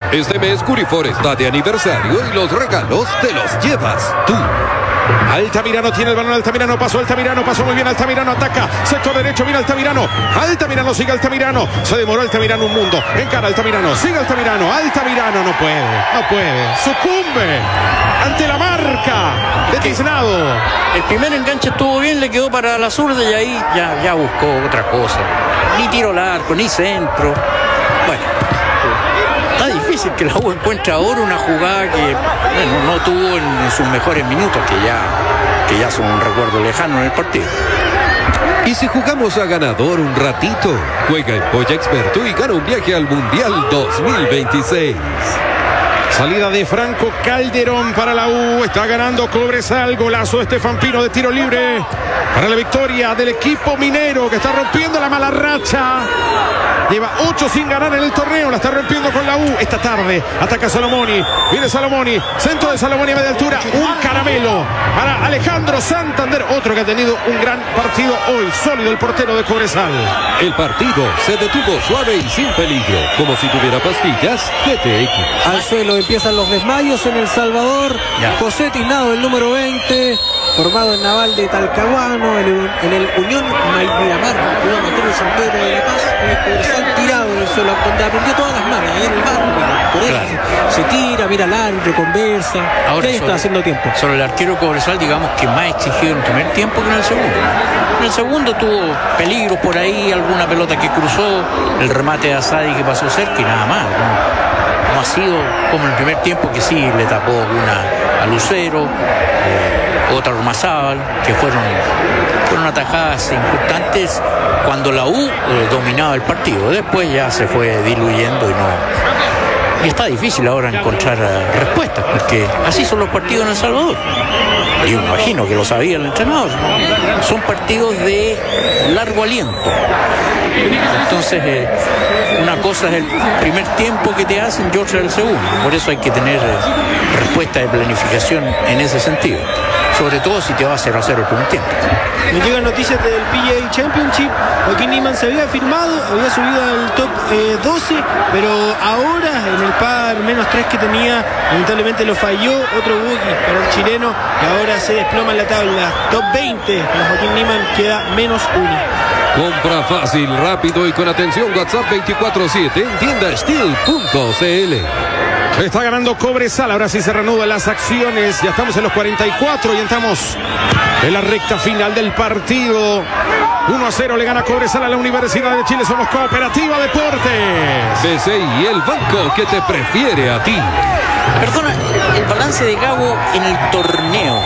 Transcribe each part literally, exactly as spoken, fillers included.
Este mes Curifor está de aniversario y los regalos te los llevas tú. Altamirano tiene el balón, Altamirano pasó, Altamirano pasó muy bien, Altamirano ataca, sector derecho, mira Altamirano, Altamirano sigue Altamirano, se demoró Altamirano un mundo, encara Altamirano, sigue Altamirano, Altamirano no puede, no puede, sucumbe ante la marca de Tiznado. El primer enganche estuvo bien, le quedó para la zurda y ahí ya, ya buscó otra cosa, ni tiro al arco, ni centro, bueno. Está difícil que la U encuentre ahora una jugada que bueno, no tuvo en, en sus mejores minutos, que ya, que ya son un recuerdo lejano en el partido. Y si jugamos a ganador un ratito, juega en Polla Experto y gana un viaje al Mundial dos mil veintiséis. Salida de Franco Calderón para la U. Está ganando Cobresal. Golazo de Estefan Pino de tiro libre para la victoria del equipo minero, que está rompiendo la mala racha. Lleva ocho sin ganar en el torneo. La está rompiendo con la U. Esta tarde ataca Salomoni. Viene Salomoni. Centro de Salomoni a media altura. Un caramelo para Alejandro Santander. Otro que ha tenido un gran partido hoy. Sólido el portero de Cobresal. El partido se detuvo suave y sin peligro. Como si tuviera pastillas G T X. Al suelo empiezan los desmayos en El Salvador. Ya. José Tiznado, el número veinte. Formado en Naval de Talcahuano, en el, en el Unión Miramar, Unión Mayor de San Pedro de la Paz, Cobresal tirado en el suelo, donde aprendió todas las manos, ahí en el barrio, por claro. Eso se tira, mira al árbitro, conversa, ahora ahí está haciendo tiempo. Sobre el arquero Cobresal, digamos que más exigido en el primer tiempo que en el segundo. En el segundo tuvo peligros por ahí, alguna pelota que cruzó, el remate de Asadi que pasó cerca y nada más. No, no ha sido como en el primer tiempo, que sí le tapó una a Lucero, eh, otra Rumazábal, que fueron, fueron atajadas importantes cuando la U eh, dominaba el partido. Después ya se fue diluyendo y no. Y está difícil ahora encontrar uh, respuestas, porque así son los partidos en El Salvador. Y me imagino que lo sabía el entrenador. Son partidos de largo aliento. Entonces, eh, una cosa es el primer tiempo que te hacen y otra el segundo. Por eso hay que tener eh, respuesta de planificación en ese sentido. Sobre todo si te va a cero a cero el primer tiempo. Me llegan noticias del P G A Championship. Joaquín Niemann se había firmado, había subido al top eh, doce, pero ahora en el par menos tres que tenía, lamentablemente lo falló. Otro boogie para el chileno y ahora se desploma en la tabla. Top veinte para Joaquín Niemann, queda menos uno. Compra fácil, rápido y con atención. WhatsApp veinticuatro siete en tienda steel punto c l. Está ganando Cobresal, ahora sí se reanudan las acciones, ya estamos en los cuarenta y cuatro y entramos en la recta final del partido. uno a cero le gana Cobresal a la Universidad de Chile. Somos Cooperativa Deportes. B C I, el banco que te prefiere a ti. Perdona, el balance de Gago en el torneo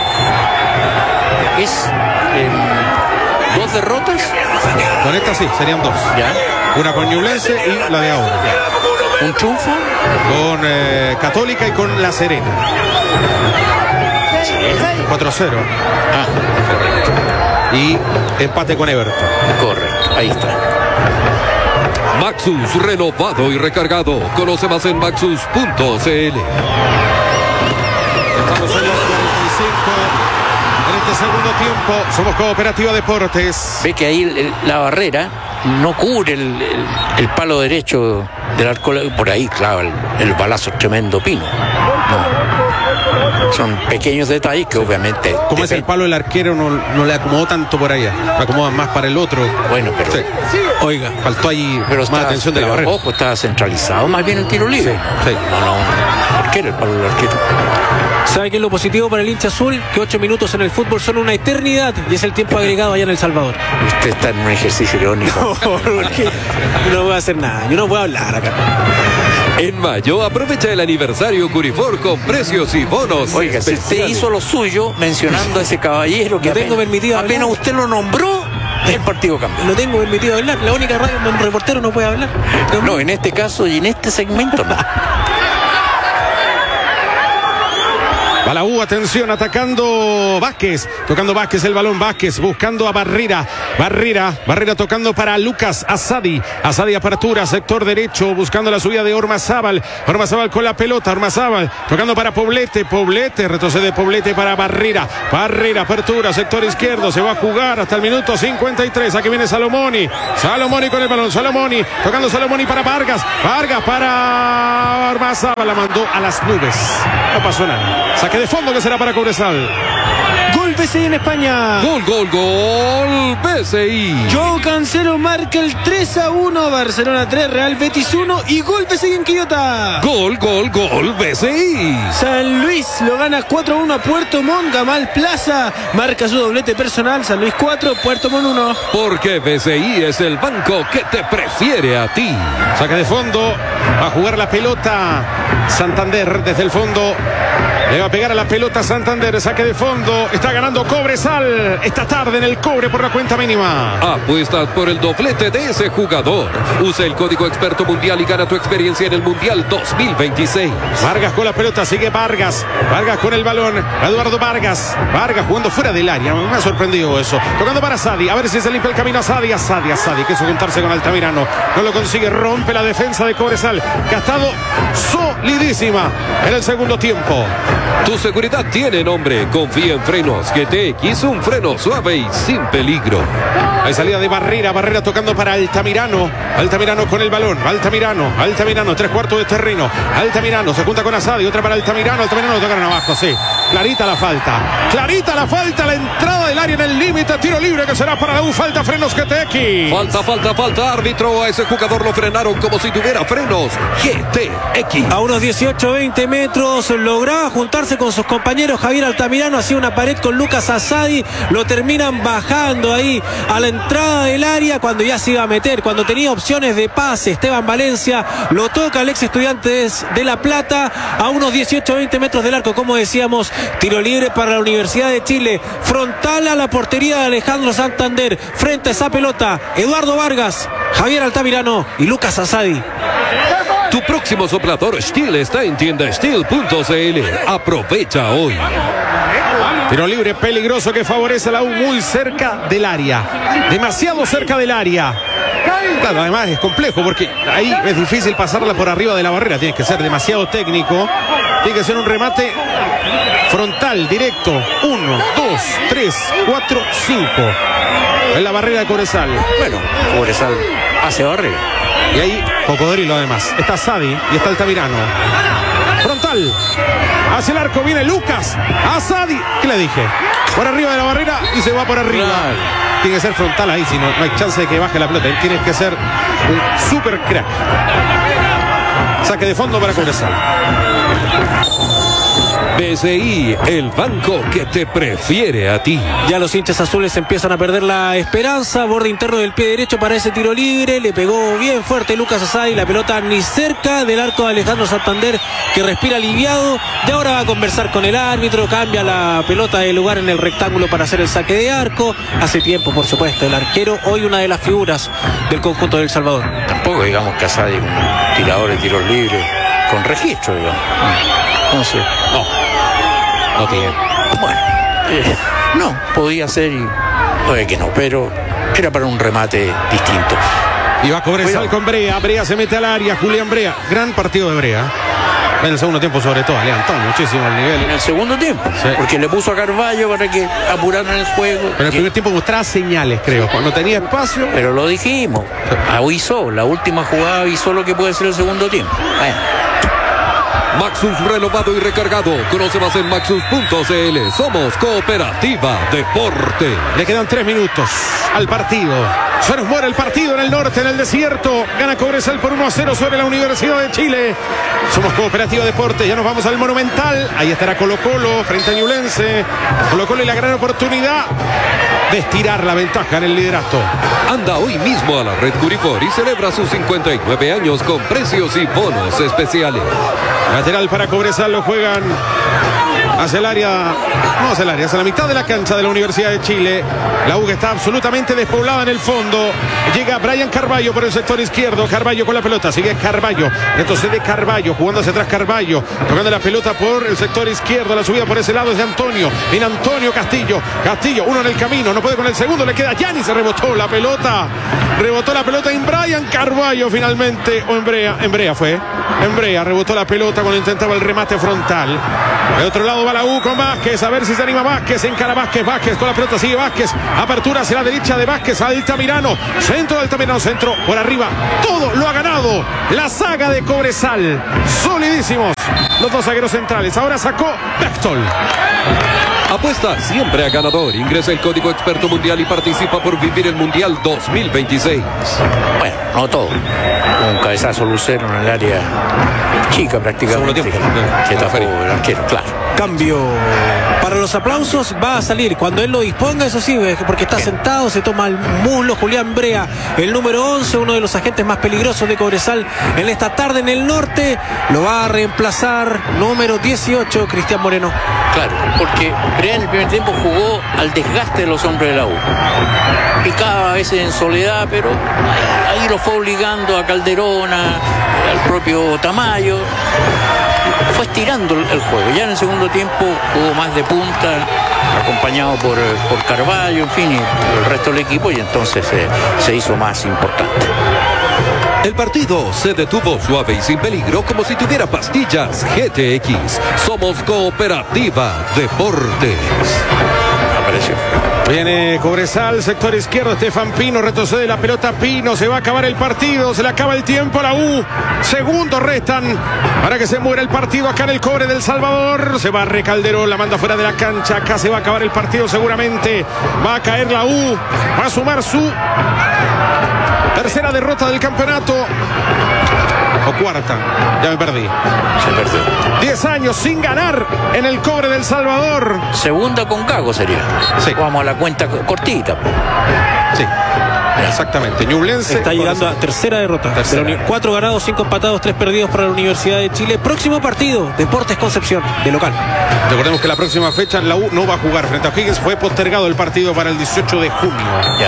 es eh, dos derrotas. Con esta sí, serían dos. Ya. Una con Ñublense y la de ahora. Un triunfo con eh, Católica y con La Serena. cuatro a cero. Ah. Y empate con Everton. Correcto, ahí está. Maxus, renovado y recargado. Conoce más en maxus punto c l. Estamos en los cuarenta y cinco. En este segundo tiempo somos Cooperativa Deportes. Ve que ahí el, la barrera no cubre el, el, el palo derecho del arco. Por ahí, claro, el, el balazo tremendo Pino. No. Son pequeños detalles que obviamente... Como es el palo, el arquero no, no le acomodó tanto por allá. Le acomoda más para el otro. Bueno, pero... Sí. Oiga, faltó ahí pero más está, atención de pero, la barrera. Ojo, está centralizado más bien el tiro libre. Sí, sí. No, no, arquero, el palo del arquero. ¿Sabe qué es lo positivo para el hincha azul? Que ocho minutos en el fútbol son una eternidad y es el tiempo agregado allá en El Salvador. Usted está en un ejercicio irónico. No, porque no voy a hacer nada, yo no puedo hablar acá. En mayo aprovecha el aniversario Curifor con precios y bonos. Oiga, si usted hizo lo suyo mencionando a ese caballero que no tengo apenas, permitido apenas hablar. usted lo nombró, el partido cambió. No tengo permitido hablar, la única radio donde un reportero no puede hablar. No, no, en este caso y en este segmento no. Va la U, atención, atacando Vázquez. Tocando Vázquez el balón, Vázquez buscando a Barrera. Barrera, Barrera tocando para Lucas Asadi. Asadi apertura, sector derecho, buscando la subida de Ormazábal. Ormazábal con la pelota, Ormazábal tocando para Poblete. Poblete, retrocede Poblete para Barrera. Barrera, apertura, sector izquierdo. Se va a jugar hasta el minuto cincuenta y tres. Aquí viene Salomoni. Salomoni con el balón, Salomoni tocando Salomoni para Vargas. Vargas para Ormazábal, la mandó a las nubes. No pasó nada. Saque de fondo que será para Cobresal. Gol B C I en España. Gol, gol, gol. B C I. Joao Cancelo marca el tres a uno. Barcelona tres, Real Betis uno. Y gol B C I en Quillota. Gol, gol, gol. B C I. San Luis lo gana cuatro a uno a Puerto Montt. Gamal Plaza marca su doblete personal. San Luis cuatro, Puerto Montt uno. Porque B C I es el banco que te prefiere a ti. Saque de fondo. Va a jugar la pelota Santander desde el fondo. Le va a pegar a la pelota Santander. Saque de fondo. Está ganando Cobresal esta tarde en el Cobre por la cuenta mínima. Apuestas por el doblete de ese jugador. Usa el código experto mundial y gana tu experiencia en el Mundial dos mil veintiséis. Vargas con la pelota. Sigue Vargas. Vargas con el balón. Eduardo Vargas. Vargas jugando fuera del área. Me ha sorprendido eso. Tocando para Sadi. A ver si se limpia el camino a Sadi. A Sadi. A Sadi. Quiso juntarse con Altamirano. No lo consigue. Rompe la defensa de Cobresal, que ha estado solidísima en el segundo tiempo. Tu seguridad tiene nombre. Confía en Frenos G T X, un freno suave y sin peligro. Hay salida de Barrera. Barrera tocando para Altamirano. Altamirano con el balón. Altamirano. Altamirano. Tres cuartos de terreno. Altamirano se junta con Asadi. Otra para Altamirano. Altamirano lo tocan abajo. Sí. Clarita la falta. Clarita la falta. La entrada del área en el límite. Tiro libre que será para la U. Falta Frenos G T X. Falta, falta, falta. Árbitro. A ese jugador lo frenaron como si tuviera frenos G T X. A unos dieciocho veinte metros lograba juntarse con sus compañeros. Javier Altamirano hacía una pared con Lucas Asadi. Lo terminan bajando ahí a la entrada del área cuando ya se iba a meter, cuando tenía opciones de pase. Esteban Valencia lo toca al ex Estudiantes de La Plata a unos dieciocho veinte metros del arco. Como decíamos, tiro libre para la Universidad de Chile. Frontal a la portería de Alejandro Santander. Frente a esa pelota, Eduardo Vargas, Javier Altamirano y Lucas Asadi. Tu próximo soplador Stihl está en tienda stihl punto c l. Aprovecha hoy. Tiro libre peligroso que favorece a la U, muy cerca del área. Demasiado cerca del área. Claro, además es complejo porque ahí es difícil pasarla por arriba de la barrera. Tienes que ser demasiado técnico. Tiene que ser un remate frontal, directo. Uno, dos, tres, cuatro, cinco. En la barrera de Cobresal. Bueno, Cobresal hace barrera. Y ahí, Cocodrilo además. Está Sadi y está Altamirano. Frontal. Hacia el arco viene Lucas. A Sadi. ¿Qué le dije? Por arriba de la barrera y se va por arriba. Claro. Tiene que ser frontal ahí, si no, no hay chance de que baje la pelota. Tiene que ser un super crack. Saque de fondo para Cobresal. B C I, el banco que te prefiere a ti. Ya los hinchas azules empiezan a perder la esperanza. Borde interno del pie derecho para ese tiro libre. Le pegó bien fuerte Lucas Asadi. La pelota ni cerca del arco de Alejandro Santander, que respira aliviado. Y ahora va a conversar con el árbitro. Cambia la pelota de lugar en el rectángulo para hacer el saque de arco. Hace tiempo, por supuesto, el arquero, hoy una de las figuras del conjunto de El Salvador. Tampoco digamos que Asadi un tirador de tiros libres con registro, digamos. Entonces, no. No tiene. Bueno, eh, no, podía ser y puede que no, pero era para un remate distinto. Y va a Cobresal con Brea. Brea se mete al área. Julián Brea. Gran partido de Brea. En el segundo tiempo, sobre todo, levantó muchísimo el nivel. En el segundo tiempo, sí. Porque le puso a Carvalho para que apuraran el juego. Pero en el primer tiempo mostraba señales, creo. Cuando tenía espacio. Pero lo dijimos. Avisó. La última jugada avisó lo que puede ser el segundo tiempo. Bueno. Maxus renovado y recargado. Conoce más en maxus punto c l. Somos Cooperativa Deporte. Le quedan tres minutos al partido. Se nos muere el partido en el norte, en el desierto. Gana Cobresal por uno a cero sobre la Universidad de Chile. Somos Cooperativa Deporte. Ya nos vamos al Monumental. Ahí estará Colo Colo frente a Ñublense. Colo Colo y la gran oportunidad de estirar la ventaja en el liderato. Anda hoy mismo a la Red Curifor y celebra sus cincuenta y nueve años con precios y bonos especiales. Lateral para Cobresal, lo juegan hacia el área, no hacia el área, hacia la mitad de la cancha de la Universidad de Chile. La U que está absolutamente despoblada en el fondo. Llega Brian Carballo por el sector izquierdo. Carballo con la pelota, sigue Carballo. Retrocede Carballo, jugando hacia atrás Carballo. Tocando la pelota por el sector izquierdo. La subida por ese lado es de Antonio. Viene Antonio Castillo. Castillo, uno en el camino, no puede con el segundo. Le queda Gianni, se rebotó la pelota. Rebotó la pelota en Brian Carballo finalmente. O Embrea, Embrea fue. Embrea rebotó la pelota cuando intentaba el remate frontal. De otro lado va la U con Vázquez. A ver si se anima Vázquez. Encara Vázquez. Vázquez con la pelota. Sigue Vázquez. Apertura hacia la derecha de Vázquez. Altamirano. Centro de Altamirano. Centro por arriba. Todo lo ha ganado la saga de Cobresal. Solidísimos los dos zagueros centrales. Ahora sacó Bechtold. Apuesta siempre a ganador. Ingresa el código experto mundial y participa por vivir el Mundial dos mil veintiséis. Bueno, no todo. Un cabezazo Lucero en el área chica prácticamente. Segundo tiempo. Que tapó el arquero, claro. Cambio para los aplausos, va a salir cuando él lo disponga, eso sí, porque está sentado, se toma el muslo Julián Brea, el número once, uno de los agentes más peligrosos de Cobresal en esta tarde en el norte. Lo va a reemplazar número dieciocho, Cristian Moreno. Claro, porque Brea en el primer tiempo jugó al desgaste de los hombres de la U. Picaba a veces en soledad, pero ahí lo fue obligando a Calderona, al propio Tamayo. Fue estirando el juego. Ya en el segundo tiempo jugó más de punta, acompañado por, por Carballo, en fin, y el resto del equipo, y entonces eh, se hizo más importante. El partido se detuvo suave y sin peligro, como si tuviera pastillas G T X. Somos Cooperativa Deportes. Apareció. Viene Cobresal, sector izquierdo, Estefan Pino, retrocede la pelota Pino, se va a acabar el partido, se le acaba el tiempo a la U, segundos restan para que se muera el partido acá en el Cobre del Salvador. Se va Recalderón, la manda fuera de la cancha, acá se va a acabar el partido seguramente, va a caer la U, va a sumar su tercera derrota del campeonato. O cuarta, ya me perdí. Se perdió. Diez años sin ganar en el Cobre del Salvador. Segunda con Gago sería. Sí. Vamos a la cuenta cortita. Sí, exactamente. Ñublense Está llegando a tercera derrota. Tercera. Pero cuatro ganados, cinco empatados, tres perdidos para la Universidad de Chile. Próximo partido, Deportes Concepción, de local. Recordemos que la próxima fecha la U no va a jugar frente a O'Higgins. Fue postergado el partido para el dieciocho de junio. Ya.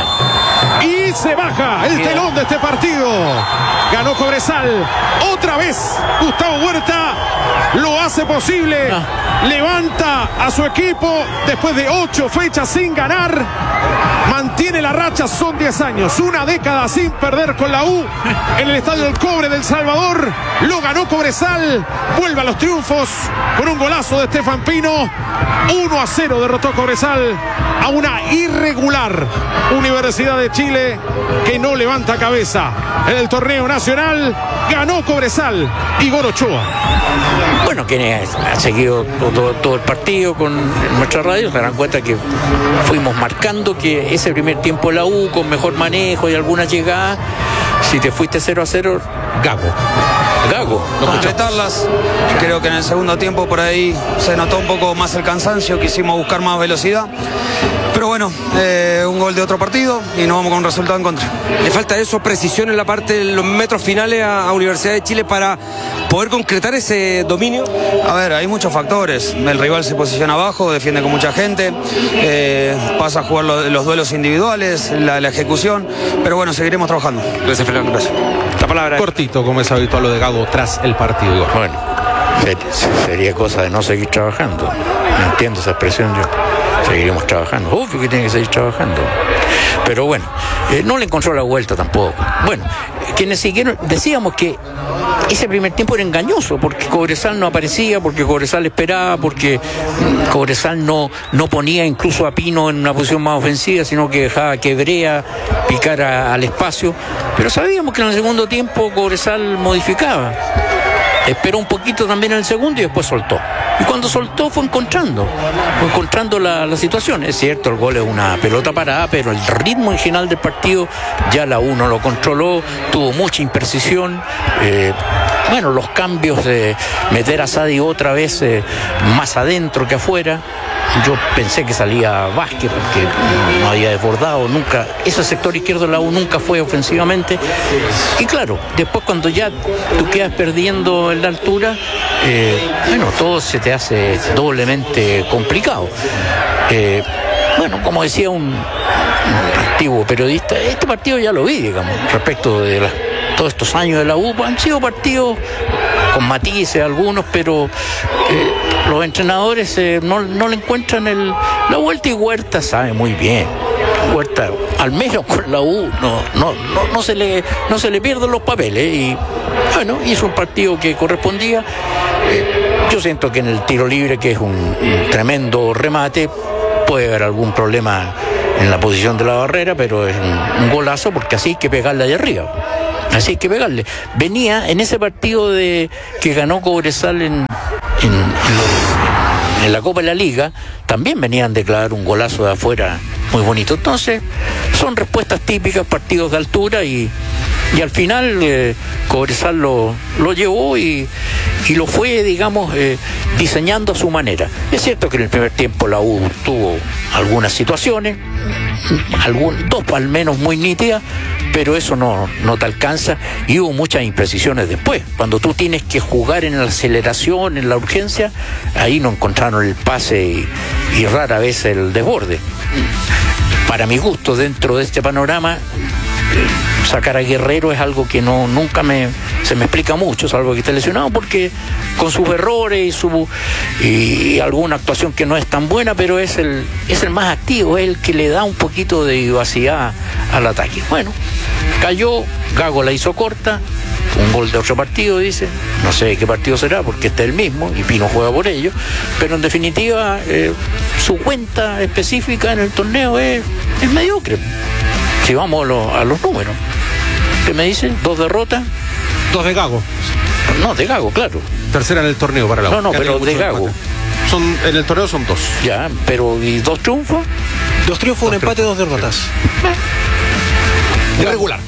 Y se baja el telón de este partido. Ganó Cobresal. Otra vez Gustavo Huerta lo hace posible. No. Levanta a su equipo después de ocho fechas sin ganar. Mantiene la racha, son diez años, una década sin perder con la U en el Estadio del Cobre del Salvador. Lo ganó Cobresal, vuelve a los triunfos con un golazo de Estefan Pino. uno a cero derrotó Cobresal a una irregular Universidad de Chile que no levanta cabeza en el torneo nacional. Ganó Cobresal, Igor Ochoa. Bueno, quienes han seguido todo, todo el partido con nuestra radio se darán cuenta que fuimos marcando que ese primer tiempo la U con mejor manejo y algunas llegadas, si te fuiste cero a cero, Gago. Gago. No completarlas. Creo que en el segundo tiempo por ahí se notó un poco más el cansancio, quisimos buscar más velocidad. Pero bueno, eh, un gol de otro partido y nos vamos con un resultado en contra. Le falta eso, precisión en la parte de los metros finales a, a Universidad de Chile para poder concretar ese dominio. A ver, hay muchos factores. El rival se posiciona abajo, defiende con mucha gente, eh, pasa a jugar lo, los duelos individuales, la, la ejecución. Pero bueno, seguiremos trabajando. Gracias, Fernando. Gracias. La palabra cortito, como es habitual lo de Gago tras el partido. Igor. Bueno, sería cosa de no seguir trabajando. No entiendo esa expresión yo. Seguiremos trabajando. Obvio que tiene que seguir trabajando. Pero bueno, eh, no le encontró la vuelta tampoco. Bueno, quienes siguieron, decíamos que ese primer tiempo era engañoso, porque Cobresal no aparecía, porque Cobresal esperaba, porque Cobresal no, no ponía incluso a Pino en una posición más ofensiva, sino que dejaba que Brea picara al espacio. Pero sabíamos que en el segundo tiempo Cobresal modificaba. Esperó un poquito también en el segundo y después soltó. Y cuando soltó fue encontrando, fue encontrando la, la situación. Es cierto, el gol es una pelota parada, pero el ritmo en general del partido ya la U no lo controló, tuvo mucha imprecisión. Eh, bueno, los cambios de meter a Sadi otra vez eh, más adentro que afuera. Yo pensé que salía Vázquez porque no había desbordado nunca. Ese sector izquierdo de la U nunca fue ofensivamente. Y claro, después cuando ya tú quedas perdiendo en la altura, eh, bueno, todo se te hace doblemente complicado. Eh, bueno, como decía un, un antiguo periodista, este partido ya lo vi, digamos, respecto de la, todos estos años de la U, han sido partidos con matices algunos, pero eh, los entrenadores eh, no, no le encuentran el, la vuelta, y Huerta sabe muy bien. Huerta, al menos con la U, no, no, no, no, se le, no se le pierden los papeles, y bueno, hizo un partido que correspondía. Eh, yo siento que en el tiro libre, que es un, un tremendo remate, puede haber algún problema en la posición de la barrera, pero es un, un golazo, porque así hay que pegarle allá arriba. Así hay que pegarle. Venía en ese partido de que ganó Cobresal en, en, en, en la Copa de la Liga, también venían a declarar un golazo de afuera muy bonito. Entonces, son respuestas típicas, partidos de altura, y, y al final eh, Cobresal lo, lo llevó y, y lo fue, digamos, eh, diseñando a su manera. Es cierto que en el primer tiempo la U tuvo algunas situaciones, algún, dos al menos muy nítidas, pero eso no, no te alcanza, y hubo muchas imprecisiones después. Cuando tú tienes que jugar en la aceleración, en la urgencia, ahí no encontraron el pase y, y rara vez el desborde. Para mi gusto, dentro de este panorama, sacar a Guerrero es algo que no nunca me se me explica mucho, salvo que esté lesionado, porque con sus errores y su y alguna actuación que no es tan buena, pero es el es el más activo, es el que le da un poquito de vivacidad al ataque. Bueno, cayó, Gago la hizo corta, un gol de otro partido, dice, no sé de qué partido será, porque está el mismo y Pino juega por ello, pero en definitiva eh, su cuenta específica en el torneo es, es mediocre. Si vamos a, lo, a los números, ¿qué me dicen? Dos derrotas. Dos de Gago. No, de Gago, claro. Tercera en el torneo para la U. No, no, pero de Gago. Son, en el torneo son dos. Ya, pero ¿y dos triunfos? Dos triunfos, un empate, dos derrotas. Irregular.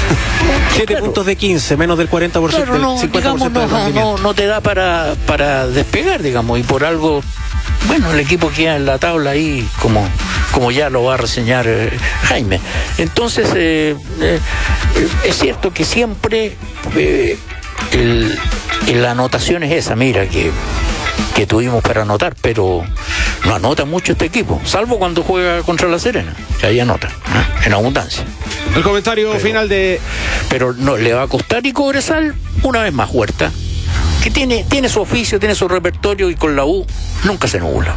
Siete Claro. puntos de quince, menos del cuarenta por ciento, Claro, no, del cincuenta por ciento digamos, del no, rendimiento. no, no te da para, para despegar, digamos, y por algo, bueno, el equipo queda en la tabla ahí, como, como ya lo va a reseñar eh, Jaime. Entonces, eh, eh, es cierto que siempre eh, el, la anotación es esa, mira, que, que tuvimos para anotar, pero no anota mucho este equipo, salvo cuando juega contra la Serena, que ahí anota, ¿no? En abundancia. El comentario Pero- final de... Pero no le va a costar, y Cobresal, una vez más, Huerta, que tiene, tiene su oficio, tiene su repertorio, y con la U nunca se nubla.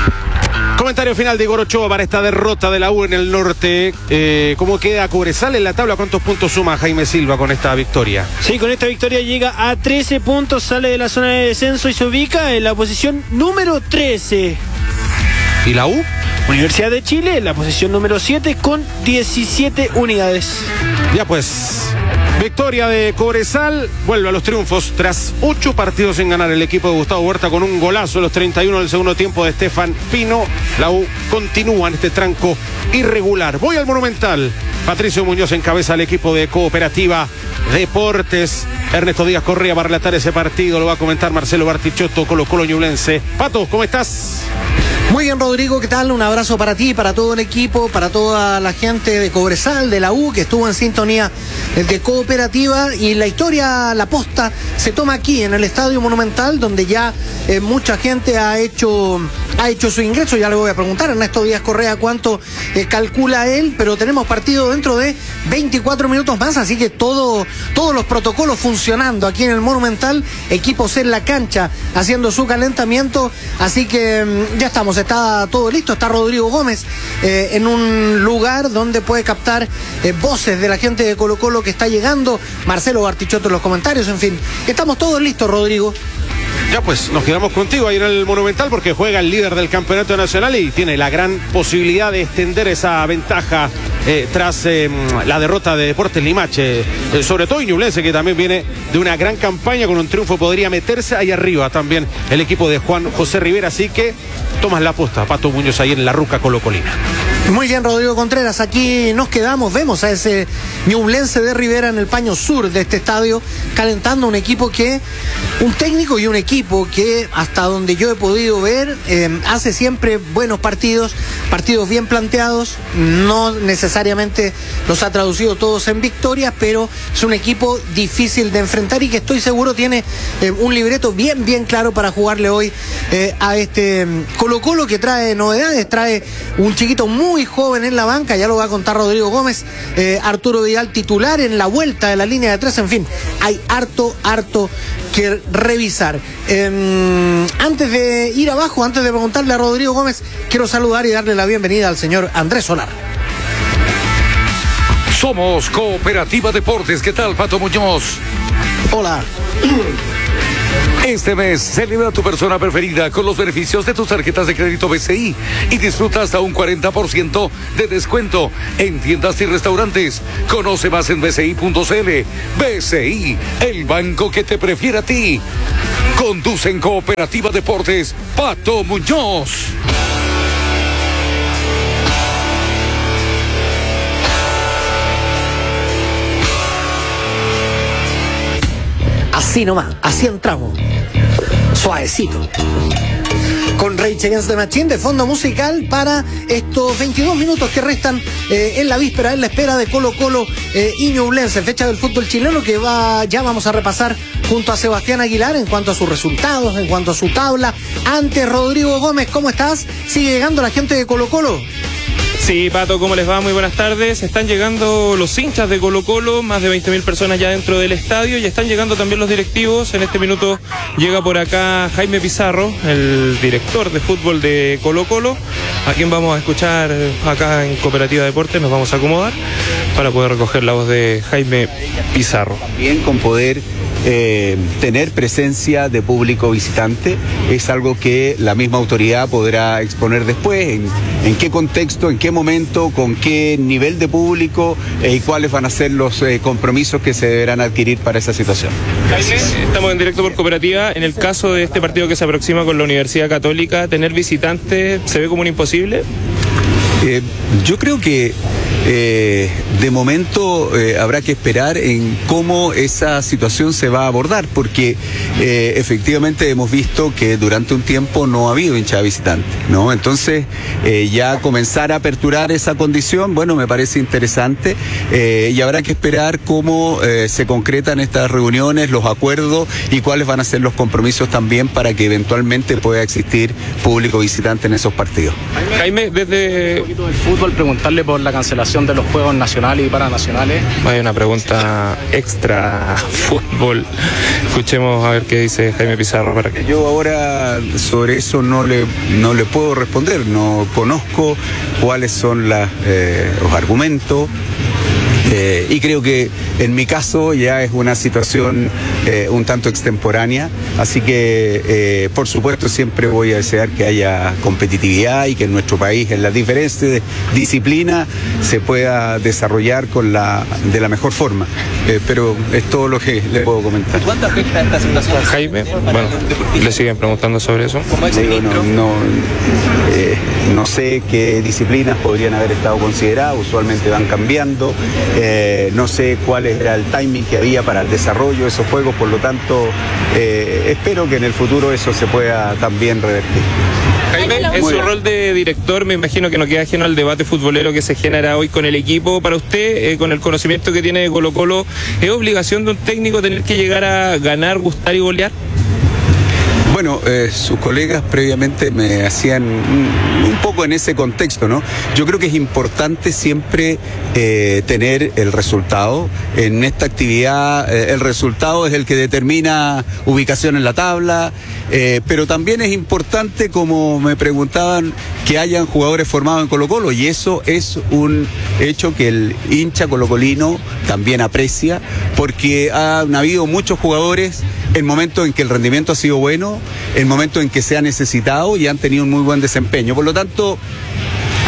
Comentario final de Igor Ochoa para esta derrota de la U en el norte. Eh, ¿Cómo queda Cobresal en la tabla? ¿Cuántos puntos suma Jaime Silva con esta victoria? Sí, con esta victoria llega a trece puntos, sale de la zona de descenso y se ubica en la posición número trece. ¿Y la U? Universidad de Chile en la posición número siete con diecisiete unidades. Ya pues, victoria de Cobresal, vuelve a los triunfos tras ocho partidos sin ganar el equipo de Gustavo Huerta, con un golazo en los treinta y uno del segundo tiempo de Estefan Pino. La U continúa en este tranco irregular. Voy al Monumental. Patricio Muñoz encabeza el equipo de Cooperativa Deportes. Ernesto Díaz Correa va a relatar ese partido, lo va a comentar Marcelo Bartichotto, Colo Colo Ñublense. Pato, ¿cómo estás? Muy bien, Rodrigo, ¿qué tal? Un abrazo para ti, para todo el equipo, para toda la gente de Cobresal, de la U, que estuvo en sintonía de Cooperativa. Y la historia, la posta, se toma aquí en el Estadio Monumental, donde ya eh, mucha gente ha hecho, ha hecho su ingreso. Ya le voy a preguntar a Ernesto Díaz Correa cuánto eh, calcula él, pero tenemos partido dentro de veinticuatro minutos más, así que todo, todos los protocolos funcionando aquí en el Monumental, equipos en la cancha haciendo su calentamiento, así que mm, ya estamos. Está todo listo, está Rodrigo Gómez eh, en un lugar donde puede captar eh, voces de la gente de Colo Colo que está llegando, Marcelo Bartichotto en los comentarios, en fin, estamos todos listos, Rodrigo. Ya pues, nos quedamos contigo ahí en el Monumental, porque juega el líder del campeonato nacional y tiene la gran posibilidad de extender esa ventaja eh, tras eh, la derrota de Deportes Limache, eh, sobre todo Ñublense, que también viene de una gran campaña. Con un triunfo podría meterse ahí arriba también el equipo de Juan José Rivera, así que tomas la aposta, Pato Muñoz, ahí en la ruca colocolina. Muy bien, Rodrigo Contreras, aquí nos quedamos, vemos a ese Ñublense de Rivera en el paño sur de este estadio, calentando un equipo que, un técnico y un equipo que hasta donde yo he podido ver, eh, hace siempre buenos partidos, partidos bien planteados, no necesariamente los ha traducido todos en victorias, pero es un equipo difícil de enfrentar y que estoy seguro tiene eh, un libreto bien, bien claro para jugarle hoy eh, a este Colo-Colo, que trae novedades, trae un chiquito muy muy joven en la banca, ya lo va a contar Rodrigo Gómez, eh, Arturo Vidal titular en la vuelta de la línea de tres, en fin, hay harto, harto que revisar. Eh, antes de ir abajo, antes de preguntarle a Rodrigo Gómez, quiero saludar y darle la bienvenida al señor Andrés Solar. Somos Cooperativa Deportes. ¿Qué tal, Pato Muñoz? Hola. Este mes celebra tu persona preferida con los beneficios de tus tarjetas de crédito B C I y disfruta hasta un cuarenta por ciento de descuento en tiendas y restaurantes. Conoce más en b c i punto c l. B C I, el banco que te prefiere a ti. Conduce en Cooperativa Deportes Pato Muñoz. Así nomás, así entramos. Suavecito. Con Rage Against the Machine de fondo musical para estos veintidós minutos que restan eh, en la víspera, en la espera de Colo Colo eh, y Ñublense, fecha del fútbol chileno que va, ya vamos a repasar junto a Sebastián Aguilar en cuanto a sus resultados, en cuanto a su tabla. Antes, Rodrigo Gómez, ¿cómo estás? ¿Sigue llegando la gente de Colo Colo? Sí, Pato, ¿cómo les va? Muy buenas tardes. Están llegando los hinchas de Colo Colo, más de veinte mil personas ya dentro del estadio, y están llegando también los directivos. En este minuto llega por acá Jaime Pizarro, el director de fútbol de Colo Colo, a quien vamos a escuchar acá en Cooperativa Deportes. Nos vamos a acomodar para poder recoger la voz de Jaime Pizarro. Bien, con poder eh, tener presencia de público visitante, es algo que la misma autoridad podrá exponer después, en, en qué contexto, en qué momento, con qué nivel de público eh, y cuáles van a ser los eh, compromisos que se deberán adquirir para esa situación. Jaime, estamos en directo por Cooperativa. En el caso de este partido que se aproxima con la Universidad Católica, ¿tener visitantes se ve como un imposible? Eh, yo creo que eh, de momento eh, habrá que esperar en cómo esa situación se va a abordar, porque eh, efectivamente hemos visto que durante un tiempo no ha habido hinchada visitante, ¿no? Entonces eh, ya comenzar a aperturar esa condición, bueno, me parece interesante eh, y habrá que esperar cómo eh, se concretan estas reuniones, los acuerdos y cuáles van a ser los compromisos también para que eventualmente pueda existir público visitante en esos partidos. Jaime, desde del fútbol, preguntarle por la cancelación de los juegos nacionales y paranacionales. Hay una pregunta extra fútbol. Escuchemos a ver qué dice Jaime Pizarro para que... Yo ahora sobre eso no le no le puedo responder, no conozco cuáles son las, eh, los argumentos. Eh, y creo que en mi caso ya es una situación eh, un tanto extemporánea, así que eh, por supuesto siempre voy a desear que haya competitividad y que en nuestro país en las diferentes disciplinas se pueda desarrollar con la, de la mejor forma, eh, pero es todo lo que le puedo comentar. ¿Cuánto afecta esta situación? Jaime, bueno, le siguen preguntando sobre eso. Digo, no, no, eh, no sé qué disciplinas podrían haber estado consideradas, usualmente van cambiando. Eh, no sé cuál era el timing que había para el desarrollo de esos juegos, por lo tanto eh, espero que en el futuro eso se pueda también revertir. Jaime, en su rol de director, me imagino que no queda ajeno al debate futbolero que se genera hoy con el equipo. Para usted, eh, con el conocimiento que tiene de Colo Colo, ¿es obligación de un técnico tener que llegar a ganar, gustar y golear? Bueno, eh, sus colegas previamente me hacían un, un poco en ese contexto, ¿no? Yo creo que es importante siempre eh, tener el resultado. En esta actividad eh, el resultado es el que determina ubicación en la tabla, eh, pero también es importante, como me preguntaban, que hayan jugadores formados en Colo Colo, y eso es un hecho que el hincha colocolino también aprecia, porque han habido muchos jugadores en momentos en que el rendimiento ha sido bueno, en momentos en que se ha necesitado y han tenido un muy buen desempeño. Por lo tanto,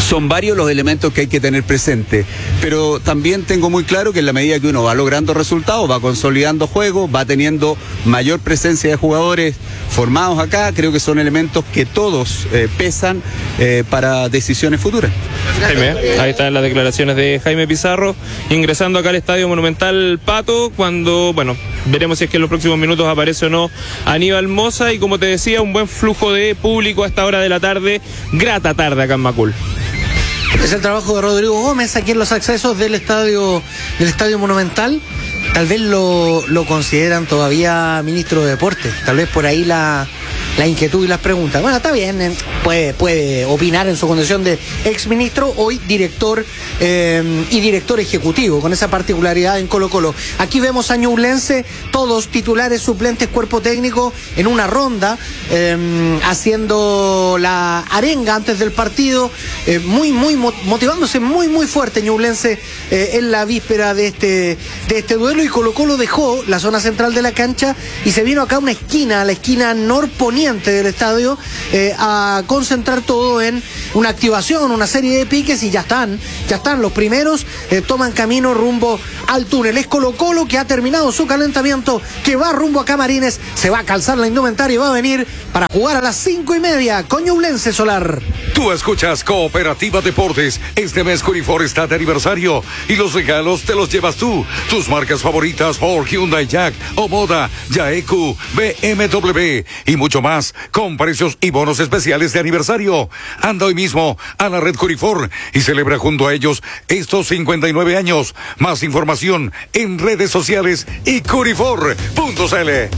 son varios los elementos que hay que tener presente, pero también tengo muy claro que en la medida que uno va logrando resultados, va consolidando juegos, va teniendo mayor presencia de jugadores formados acá, creo que son elementos que todos eh, pesan eh, para decisiones futuras. Jaime, ahí están las declaraciones de Jaime Pizarro, ingresando acá al Estadio Monumental Pato, cuando, bueno, veremos si es que en los próximos minutos aparece o no Aníbal Mosa, y como te decía, un buen flujo de público a esta hora de la tarde, grata tarde acá en Macul. Es el trabajo de Rodrigo Gómez aquí en los accesos del estadio del estadio Monumental. Tal vez lo, lo consideran todavía ministro de Deportes. Tal vez por ahí la, la inquietud y las preguntas. Bueno, está bien, puede, puede opinar en su condición de exministro, hoy director eh, y director ejecutivo, con esa particularidad en Colo Colo. Aquí vemos a Ñublense, todos titulares, suplentes, cuerpo técnico, en una ronda, eh, haciendo la arenga antes del partido, eh, muy, muy motivándose muy, muy fuerte Ñublense eh, en la víspera de este, de este duelo, y Colo Colo dejó la zona central de la cancha y se vino acá a una esquina, a la esquina norponiente del estadio, eh, a concentrar todo en una activación, una serie de piques, y ya están, ya están los primeros, eh, toman camino rumbo al túnel. Es Colo Colo que ha terminado su calentamiento, que va rumbo a Camarines, se va a calzar la indumentaria y va a venir para jugar a las cinco y media con Ñublense Solar. Tú escuchas Cooperativa Deportes. Este mes Corifor está de aniversario y los regalos te los llevas tú. Tus marcas favoritas: Ford, Hyundai, Jack, Omoda, Yaeku, B M W y mucho más, con precios y bonos especiales de aniversario. Anda hoy mismo a la red Corifor y celebra junto a ellos estos cincuenta y nueve años. Más información en redes sociales y corifor punto c l.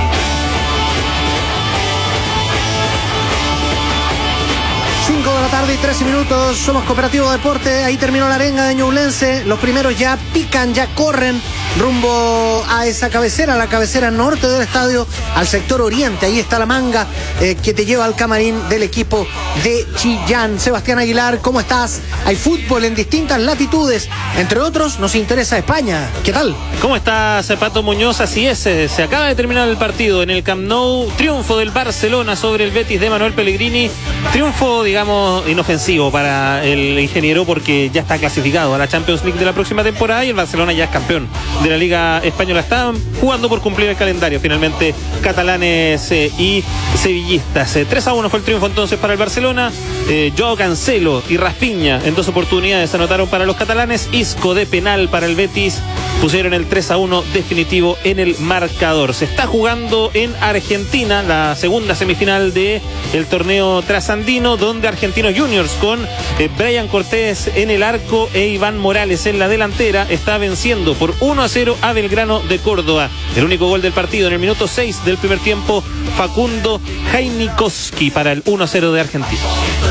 cinco de la tarde y trece minutos, somos Cooperativo Deporte, ahí terminó la arenga de Ñublense, los primeros ya pican, ya corren rumbo a esa cabecera, la cabecera norte del estadio, al sector oriente, ahí está la manga eh, que te lleva al camarín del equipo de Chillán. Sebastián Aguilar, ¿cómo estás? Hay fútbol en distintas latitudes, entre otros nos interesa España, ¿qué tal? ¿Cómo estás, Pato Muñoz? Así es, se acaba de terminar el partido en el Camp Nou, triunfo del Barcelona sobre el Betis de Manuel Pellegrini, triunfo, digamos, inofensivo para el ingeniero porque ya está clasificado a la Champions League de la próxima temporada y el Barcelona ya es campeón de la Liga Española. Estaban jugando por cumplir el calendario, finalmente catalanes eh, y sevillistas. Eh, tres a uno fue el triunfo entonces para el Barcelona. eh, Joao Cancelo y Rafinha en dos oportunidades anotaron para los catalanes. Isco de penal para el Betis pusieron el tres a uno definitivo en el marcador. Se está jugando en Argentina la segunda semifinal de el torneo trasandino, donde Argentinos Juniors con eh, Brian Cortés en el arco e Iván Morales en la delantera está venciendo por uno a cero a Belgrano de Córdoba. El único gol del partido en el minuto seis del primer tiempo, Facundo Jainikowski para el uno a cero de Argentinos.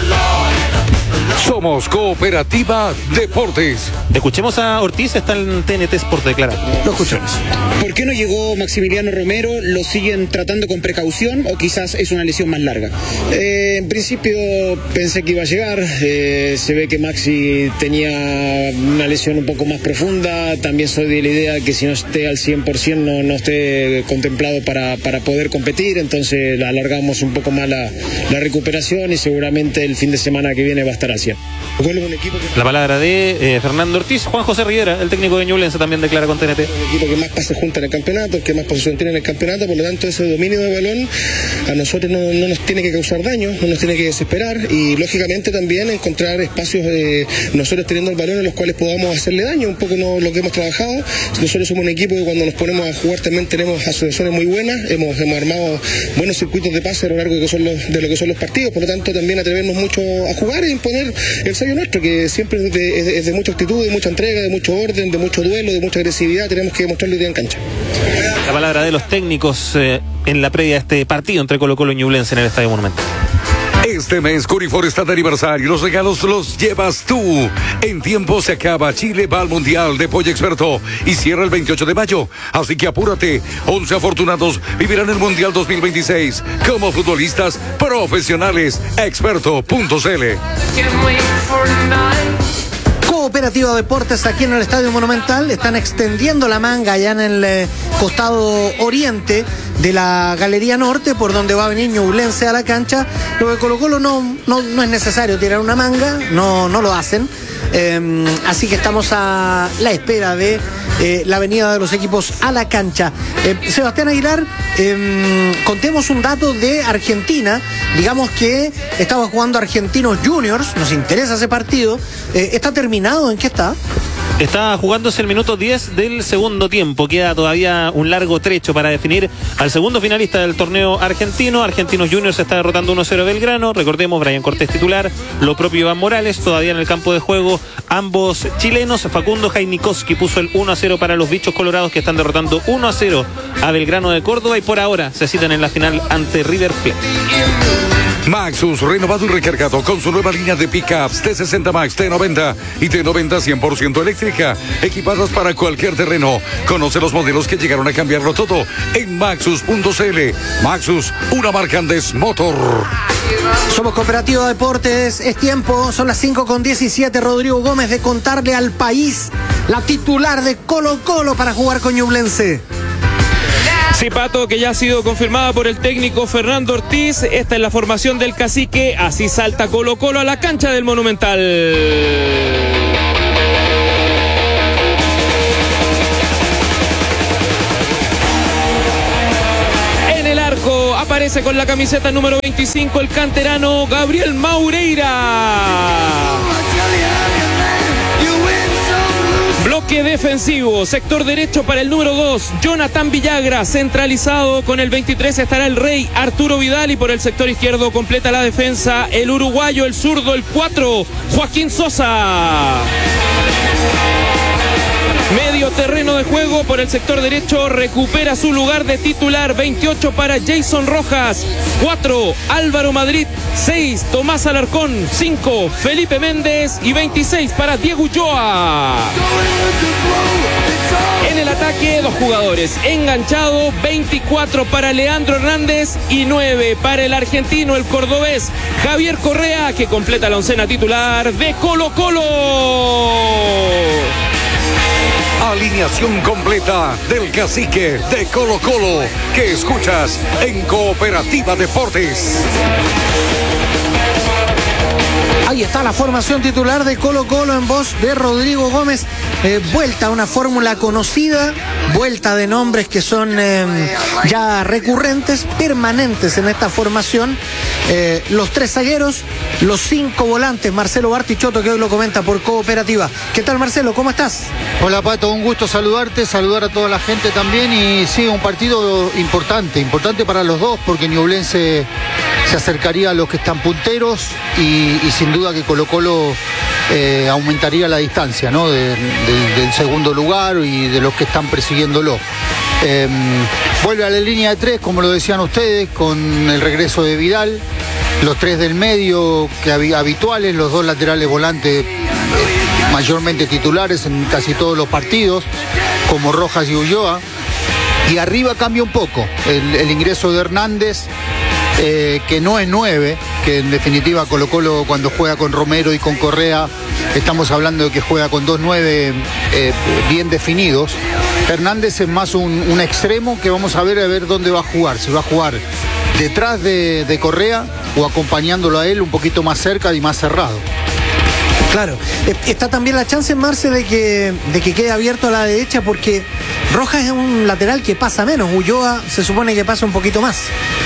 Somos Cooperativa Deportes. Escuchemos a Ortiz, está en T N T Sport declarar. Lo escuchamos. ¿Por qué no llegó Maximiliano Romero? ¿Lo siguen tratando con precaución o quizás es una lesión más larga? Eh, en principio pensé que iba a llegar. Eh, se ve que Maxi tenía una lesión un poco más profunda. También soy de la idea que si no esté al cien por ciento no, no esté contemplado para, para poder competir. Entonces alargamos un poco más la, la recuperación y seguramente el fin de semana que viene va a estar al cien. Un equipo que... La palabra de eh, Fernando Ortiz. Juan José Rivera, el técnico de Ñublense, también declara con T N T. El equipo que más pases junta en el campeonato, el que más posición tiene en el campeonato, por lo tanto ese dominio de balón a nosotros no, no nos tiene que causar daño, no nos tiene que desesperar y lógicamente también encontrar espacios de nosotros teniendo el balón en los cuales podamos hacerle daño, un poco no, lo que hemos trabajado. Nosotros somos un equipo que cuando nos ponemos a jugar también tenemos asociaciones muy buenas, hemos, hemos armado buenos circuitos de pase a lo largo de, que son los, de lo que son los partidos, por lo tanto también atrevernos mucho a jugar e imponer el sello nuestro, que siempre es de, es de, es de mucha actitud, de mucha entrega, de mucho orden, de mucho duelo, de mucha agresividad. Tenemos que demostrarlo hoy día en cancha. La palabra de los técnicos eh, en la previa de este partido entre Colo Colo y Ñublense en el Estadio Monumental. Este mes Corifor está de aniversario. Los regalos los llevas tú. En tiempo se acaba. Chile va al Mundial de Pollo Experto y cierra el veintiocho de mayo. Así que apúrate. once afortunados vivirán el Mundial dos mil veintiséis como futbolistas profesionales. Experto punto c l. Cooperativa Deportes aquí en el Estadio Monumental. Están extendiendo la manga allá en el eh, costado oriente de la Galería Norte, por donde va a venir Ñublense a la cancha. Lo de Colo Colo no, no, no es necesario tirar una manga, no, no lo hacen. Eh, así que estamos a la espera de eh, la venida de los equipos a la cancha. Eh, Sebastián Aguilar, eh, contemos un dato de Argentina. Digamos que estaba jugando Argentinos Juniors, nos interesa ese partido. Eh, ¿Está terminado? ¿En qué está? Está jugándose el minuto diez del segundo tiempo. Queda todavía un largo trecho para definir al segundo finalista del torneo argentino. Argentinos Juniors está derrotando uno cero Belgrano. Recordemos, Brian Cortés titular, lo propio Iván Morales todavía en el campo de juego. Ambos chilenos. Facundo Jainikowski puso el uno a cero para los bichos colorados, que están derrotando uno a cero a Belgrano de Córdoba, y por ahora se citan en la final ante River Plate. Maxus, renovado y recargado con su nueva línea de pickups T sesenta Max, T noventa y T noventa cien por ciento eléctrica, equipadas para cualquier terreno. Conoce los modelos que llegaron a cambiarlo todo en maxus punto c l. Maxus, una marca Andes Motor. Somos Cooperativa Deportes, es tiempo, son las cinco con diecisiete. Rodrigo Gómez, de contarle al país la titular de Colo Colo para jugar con Ñublense. Sí, Pato, que ya ha sido confirmada por el técnico Fernando Ortiz. Esta es la formación del Cacique. Así salta Colo Colo a la cancha del Monumental. En el arco aparece con la camiseta número veinticinco el canterano Gabriel Maureira. Bloque defensivo, sector derecho para el número dos, Jonathan Villagra, centralizado con el veintitrés estará el Rey Arturo Vidal, y por el sector izquierdo completa la defensa el uruguayo, el zurdo, el cuatro, Joaquín Sosa. Medio terreno de juego por el sector derecho, recupera su lugar de titular, veintiocho para Jason Rojas, cuatro, Álvaro Madrid, seis, Tomás Alarcón, cinco, Felipe Méndez y veintiséis para Diego Ulloa. En el ataque, dos jugadores enganchado, veinticuatro para Leandro Hernández y nueve para el argentino, el cordobés Javier Correa, que completa la oncena titular de Colo Colo. Alineación completa del Cacique de Colo Colo, que escuchas en Cooperativa Deportes. Ahí está la formación titular de Colo Colo en voz de Rodrigo Gómez. Eh, vuelta a una fórmula conocida, vuelta de nombres que son eh, ya recurrentes, permanentes en esta formación. Eh, los tres zagueros, los cinco volantes, Marcelo Bartichotto, que hoy lo comenta por Cooperativa. ¿Qué tal, Marcelo? ¿Cómo estás? Hola, Pato, un gusto saludarte, saludar a toda la gente también. Y sí, un partido importante, importante para los dos, porque Ñublense se acercaría a los que están punteros y, y sin duda que Colo Colo eh, aumentaría la distancia, ¿no? de, de, del segundo lugar y de los que están persiguiéndolo. Eh, vuelve a la línea de tres, como lo decían ustedes, con el regreso de Vidal, los tres del medio que habituales, los dos laterales volantes eh, mayormente titulares en casi todos los partidos, como Rojas y Ulloa, y arriba cambia un poco el, el ingreso de Hernández, eh, que no es nueve, que en definitiva Colo Colo cuando juega con Romero y con Correa estamos hablando de que juega con dos nueve eh, bien definidos. Hernández es más un, un extremo que vamos a ver a ver dónde va a jugar, si va a jugar detrás de, de Correa o acompañándolo a él un poquito más cerca y más cerrado. Claro, está también la chance, Marce, de que, de que quede abierto a la derecha, porque Rojas es un lateral que pasa menos, Ulloa se supone que pasa un poquito más.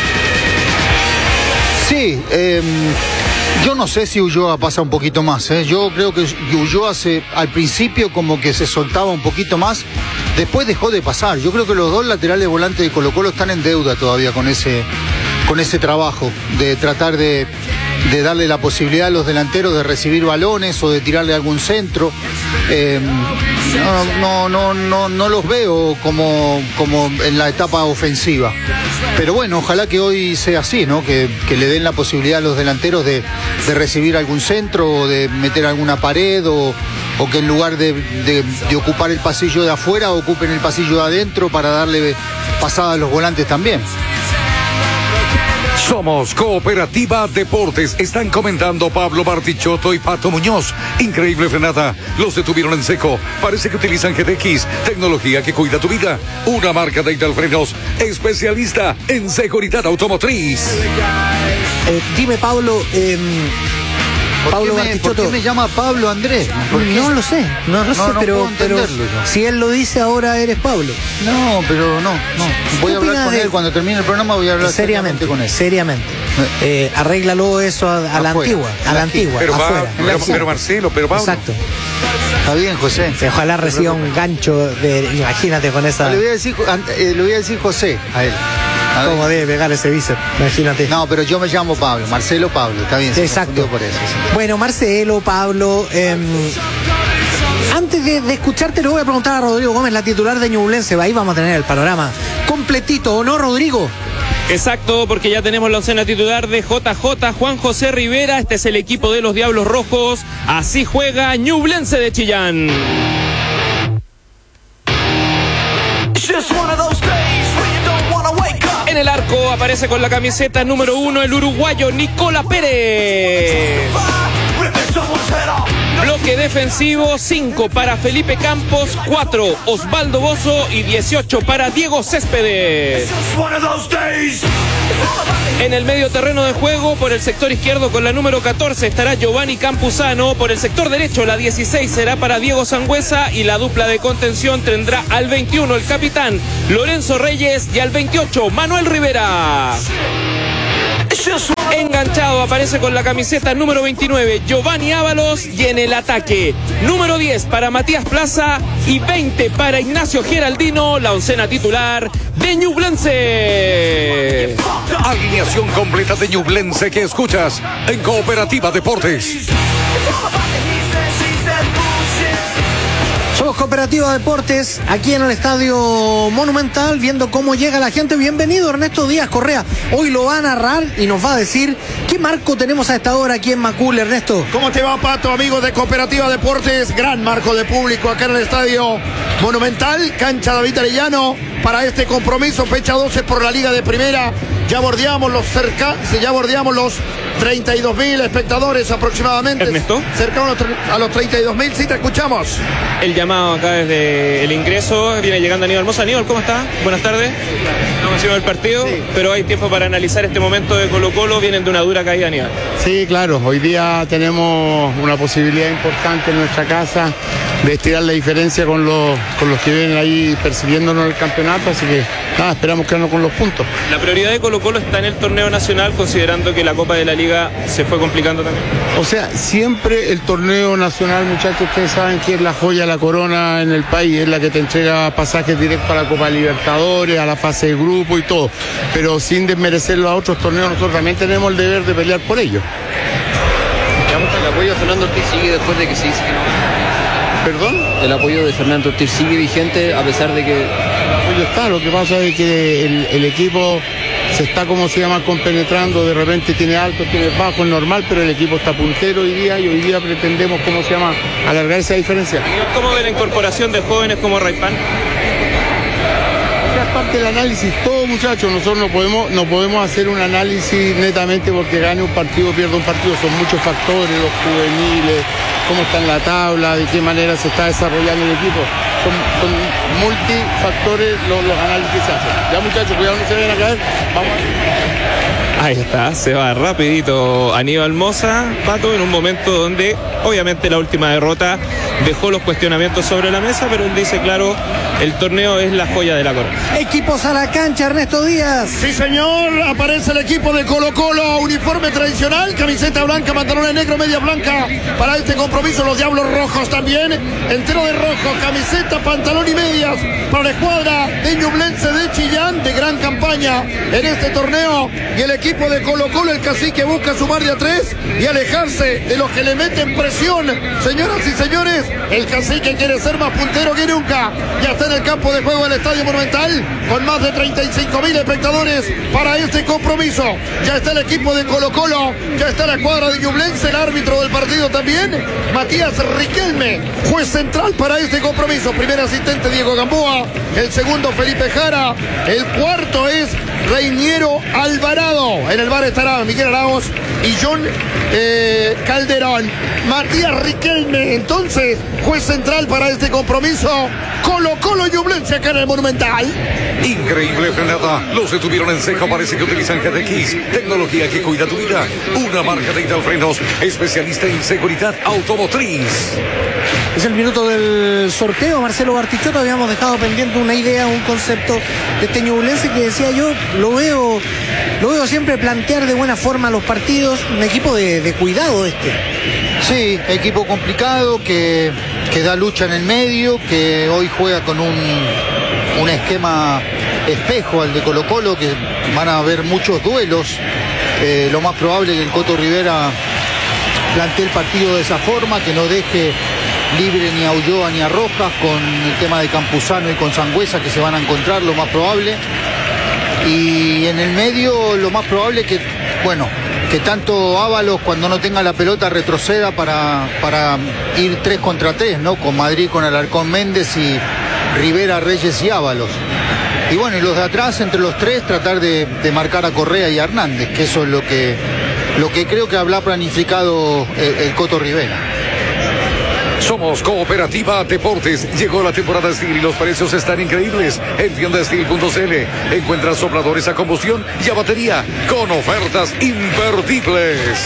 Sí, eh, yo no sé si Ulloa pasa un poquito más, ¿eh? Yo creo que Ulloa se, al principio como que se soltaba un poquito más, después dejó de pasar. Yo creo que los dos laterales volantes de Colo Colo están en deuda todavía con ese, con ese trabajo de tratar de, de darle la posibilidad a los delanteros de recibir balones o de tirarle algún centro. Eh, no, no, no, no, no los veo como, como en la etapa ofensiva. Pero bueno, ojalá que hoy sea así, ¿no? Que, que le den la posibilidad a los delanteros de, de recibir algún centro o de meter alguna pared, o, o que en lugar de, de, de ocupar el pasillo de afuera, ocupen el pasillo de adentro para darle pasada a los volantes también. Somos Cooperativa Deportes. Están comentando Pablo Bartichotto y Pato Muñoz. Increíble frenada. Los detuvieron en seco. Parece que utilizan G T X. Tecnología que cuida tu vida. Una marca de Italfrenos. Especialista en seguridad automotriz. Eh, dime, Pablo. Eh, ¿Por, Pablo qué me, ¿Por qué me llama Pablo Andrés? No lo sé, no lo no, sé, no pero, pero si él lo dice ahora eres Pablo. No, pero no, no. Voy a hablar con de... él cuando termine el programa, voy a hablar seriamente con él. Seriamente. Eh, arréglalo eso a, a la antigua, a la antigua, pero, afuera. Va, pero, pero Marcelo, pero Pablo. Exacto. Está bien, José. Ojalá reciba un gancho de, imagínate con esa. Le voy a decir, eh, le voy a decir José a él. ¿Cómo debe pegar ese bíceps? Imagínate. No, pero yo me llamo Pablo, Marcelo Pablo, está bien. Exacto. Por eso, sí. Bueno, Marcelo, Pablo, eh, antes de, de escucharte le voy a preguntar a Rodrigo Gómez, la titular de Ñublense. Ahí vamos a tener el panorama completito, ¿o no, Rodrigo? Exacto, porque ya tenemos la oncena titular de J J, Juan José Rivera. Este es el equipo de los Diablos Rojos. Así juega Ñublense de Chillán. En el arco aparece con la camiseta número uno el uruguayo Nicola Pérez. Bloque defensivo, cinco para Felipe Campos, cuatro Osvaldo Bozo y dieciocho para Diego Céspedes. En el medio terreno de juego, por el sector izquierdo con la número catorce estará Giovanni Campuzano. Por el sector derecho la dieciséis será para Diego Sangüesa y la dupla de contención tendrá al veintiuno el capitán Lorenzo Reyes y al veintiocho Manuel Rivera. Enganchado aparece con la camiseta número veintinueve Giovanni Ábalos y en el ataque número diez para Matías Plaza y veinte para Ignacio Geraldino, la oncena titular de Ñublense. Alineación completa de Ñublense que escuchas en Cooperativa Deportes. Somos Cooperativa Deportes, aquí en el Estadio Monumental, viendo cómo llega la gente. Bienvenido Ernesto Díaz Correa. Hoy lo va a narrar y nos va a decir qué marco tenemos a esta hora aquí en Macul, Ernesto. ¿Cómo te va, Pato, amigos de Cooperativa Deportes? Gran marco de público acá en el Estadio Monumental, cancha David Arellano, para este compromiso, fecha doce por la Liga de Primera. Ya bordeamos los cerca, ya bordeamos los treinta y dos mil espectadores aproximadamente. Ernesto. Cercano a los treinta y dos mil, sí, te escuchamos. El llamado acá desde el ingreso, viene llegando Aníbal Mosa. Aníbal, ¿cómo está? Buenas tardes. No hemos sido el partido, sí, pero hay tiempo para analizar este momento de Colo Colo. Vienen de una dura caída, Aníbal. Sí, claro, hoy día tenemos una posibilidad importante en nuestra casa de estirar la diferencia con los, con los que vienen ahí persiguiéndonos el campeonato, así que nada, esperamos quedarnos con los puntos. La prioridad de Colo Colo está en el torneo nacional, considerando que la Copa de la Liga se fue complicando también. O sea, siempre el torneo nacional, muchachos, ustedes saben que es la joya, la corona en el país, es la que te entrega pasajes directos a la Copa Libertadores, a la fase de grupo y todo, pero sin desmerecer los otros torneos, nosotros también tenemos el deber de pelear por ellos. El apoyo de Fernando Ortiz sigue después de que se dice que no. ¿Perdón? El apoyo de Fernando Ortiz sigue vigente a pesar de que... El apoyo está, lo que pasa es que el, el equipo se está, como se llama, compenetrando, de repente tiene alto, tiene bajo, es normal, pero el equipo está puntero hoy día y hoy día pretendemos, como se llama, alargar esa diferencia. ¿Cómo ve la incorporación de jóvenes como Raypan? Es parte del análisis, todo, muchachos, nosotros no podemos, no podemos hacer un análisis netamente porque gane un partido o pierda un partido, son muchos factores, los juveniles, cómo está en la tabla, de qué manera se está desarrollando el equipo, son, son multifactores los, los análisis que se hacen. Ya, muchachos, cuidado, no se vayan a caer, vamos a... Ahí está, se va rapidito Aníbal Mosa, Pato, en un momento donde obviamente la última derrota dejó los cuestionamientos sobre la mesa, pero él dice claro, el torneo es la joya de la corona. Equipos a la cancha, Ernesto Díaz. Sí, señor, aparece el equipo de Colo Colo, uniforme tradicional, camiseta blanca, pantalones negros, media blanca para este compromiso, los Diablos Rojos también, entero de rojo, camiseta, pantalón y medias para la escuadra de Ñublense de Chillán, de gran campaña en este torneo, y el equipo de Colo Colo, el cacique busca sumar de a tres y alejarse de los que le meten presión, señoras y señores, Gómez. El cacique quiere ser más puntero que nunca. Ya está en el campo de juego del Estadio Monumental con más de treinta y cinco mil espectadores para este compromiso. Ya está el equipo de Colo Colo, ya está la escuadra de Ñublense, el árbitro del partido también, Matías Riquelme, juez central para este compromiso. Primer asistente Diego Gamboa, el segundo Felipe Jara, el cuarto es Reiniero Alvarado. En el bar estará Miguel Arauz y John eh, Calderón. Matías Riquelme, entonces, juez central para este compromiso. Colo Colo Ñublense acá en el Monumental. Increíble frenada. Los detuvieron en seco. Parece que utilizan G T X. Tecnología que cuida tu vida. Una marca de Italfrenos, especialista en seguridad automotriz. Es el minuto del sorteo. Marcelo Bartichotto, habíamos dejado pendiente una idea, un concepto de este Ñublense que decía yo, lo veo, lo veo siempre plantear de buena forma los partidos. Un equipo de, de cuidado este. Sí, equipo complicado que, que da lucha en el medio, que hoy juega con un, un esquema espejo al de Colo Colo, que van a haber muchos duelos. Eh, lo más probable es que el Coto Rivera plantee el partido de esa forma, que no deje libre ni a Ulloa ni a Rojas, con el tema de Campuzano y con Sangüesa, que se van a encontrar, lo más probable. Y en el medio lo más probable es que, bueno, que tanto Ábalos, cuando no tenga la pelota, retroceda para, para ir tres contra tres, ¿no? Con Madrid, con Alarcón Méndez y Rivera, Reyes y Ábalos. Y bueno, y los de atrás, entre los tres, tratar de, de marcar a Correa y a Hernández, que eso es lo que, lo que creo que habrá planificado el, el Coto Rivera. Somos Cooperativa Deportes. Llegó la temporada Steel y los precios están increíbles. En tienda steel punto c l encuentras sopladores a combustión y a batería con ofertas imperdibles.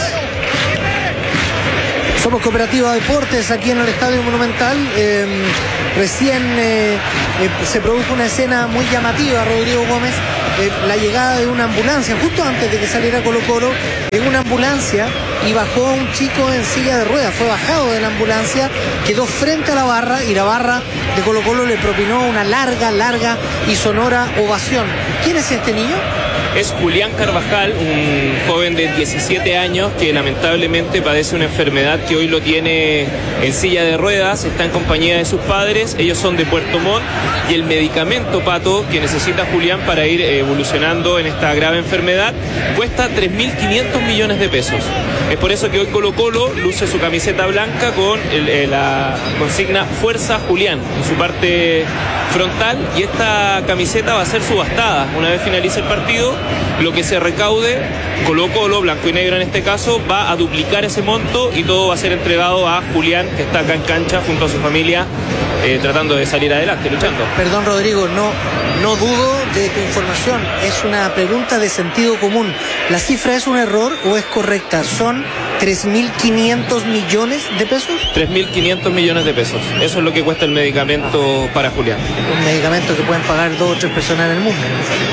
Somos Cooperativa Deportes aquí en el Estadio Monumental. Eh, recién eh, eh, se produjo una escena muy llamativa, Rodrigo Gómez. Eh, la llegada de una ambulancia, justo antes de que saliera Colo Colo, en una ambulancia y bajó un chico en silla de ruedas. Fue bajado de la ambulancia, quedó frente a la barra y la barra de Colo Colo le propinó una larga, larga y sonora ovación. ¿Quién es este niño? Es Julián Carvajal, un joven de diecisiete años que lamentablemente padece una enfermedad que hoy lo tiene en silla de ruedas, está en compañía de sus padres, ellos son de Puerto Montt, y el medicamento, Pato, que necesita Julián para ir evolucionando en esta grave enfermedad, cuesta tres mil quinientos millones de pesos. Es por eso que hoy Colo Colo luce su camiseta blanca con el, el, la consigna Fuerza Julián en su parte frontal, y esta camiseta va a ser subastada una vez finalice el partido. Lo que se recaude, Colo Colo, blanco y negro en este caso, va a duplicar ese monto y todo va a ser entregado a Julián, que está acá en cancha junto a su familia, eh, tratando de salir adelante, luchando. Perdón, Rodrigo, no, no dudo de tu información, es una pregunta de sentido común. ¿La cifra es un error o es correcta? ¿Son tres mil quinientos millones de pesos? tres mil quinientos millones de pesos. Eso es lo que cuesta el medicamento para Julián. Un medicamento que pueden pagar dos o tres personas en el mundo.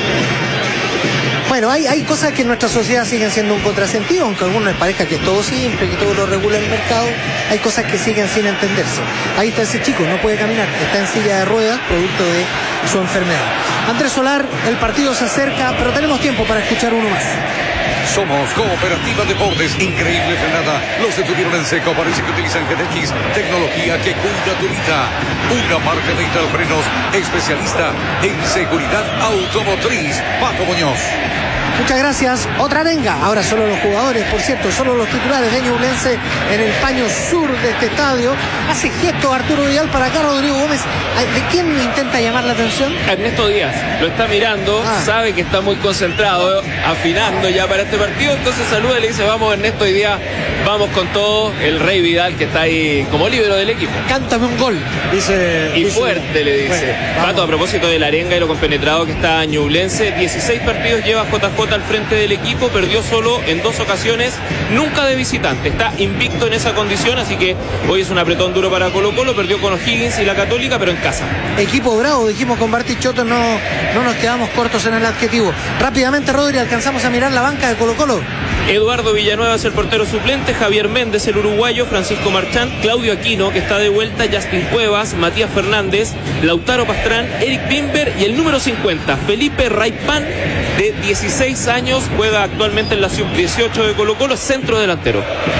Bueno, hay, hay cosas que en nuestra sociedad siguen siendo un contrasentido, aunque a algunos les parezca que es todo simple, que todo lo regula el mercado, hay cosas que siguen sin entenderse. Ahí está ese chico, no puede caminar, está en silla de ruedas, producto de su enfermedad. Andrés Solar, el partido se acerca, pero tenemos tiempo para escuchar uno más. Somos Cooperativa Deportes. Increíble frenada. Los detuvieron en seco. Parece que utilizan G T X. Tecnología que cuida tu vida. Una marca de Italfrenos, especialista en seguridad automotriz. Pato Muñoz. Muchas gracias. Otra arenga. Ahora solo los jugadores, por cierto, solo los titulares de Ñublense en el paño sur de este estadio. Hace gesto Arturo Vidal para acá, Rodrigo Gómez. ¿De quién intenta llamar la atención? Ernesto Díaz. Lo está mirando, ah. sabe que está muy concentrado, afinando ya para este partido. Entonces saluda y le dice, vamos Ernesto, hoy día vamos con todo. El Rey Vidal, que está ahí como líbero del equipo. Cántame un gol, dice. Y dice, fuerte, le dice. Bueno, Pato, a propósito de la arenga y lo compenetrado que está Ñublense, dieciséis partidos lleva J J al frente del equipo, perdió solo en dos ocasiones, nunca de visitante, está invicto en esa condición, así que hoy es un apretón duro para Colo Colo, perdió con O'Higgins y la Católica, pero en casa. Equipo bravo, dijimos con Bartichotto, no, no nos quedamos cortos en el adjetivo. Rápidamente, Rodri, alcanzamos a mirar la banca de Colo Colo. Eduardo Villanueva es el portero suplente, Javier Méndez el uruguayo, Francisco Marchán, Claudio Aquino, que está de vuelta, Justin Cuevas, Matías Fernández, Lautaro Pastrán, Eric Bimber y el número cincuenta, Felipe Raipán, de dieciséis años, juega actualmente en la sub dieciocho de Colo Colo, centro delantero.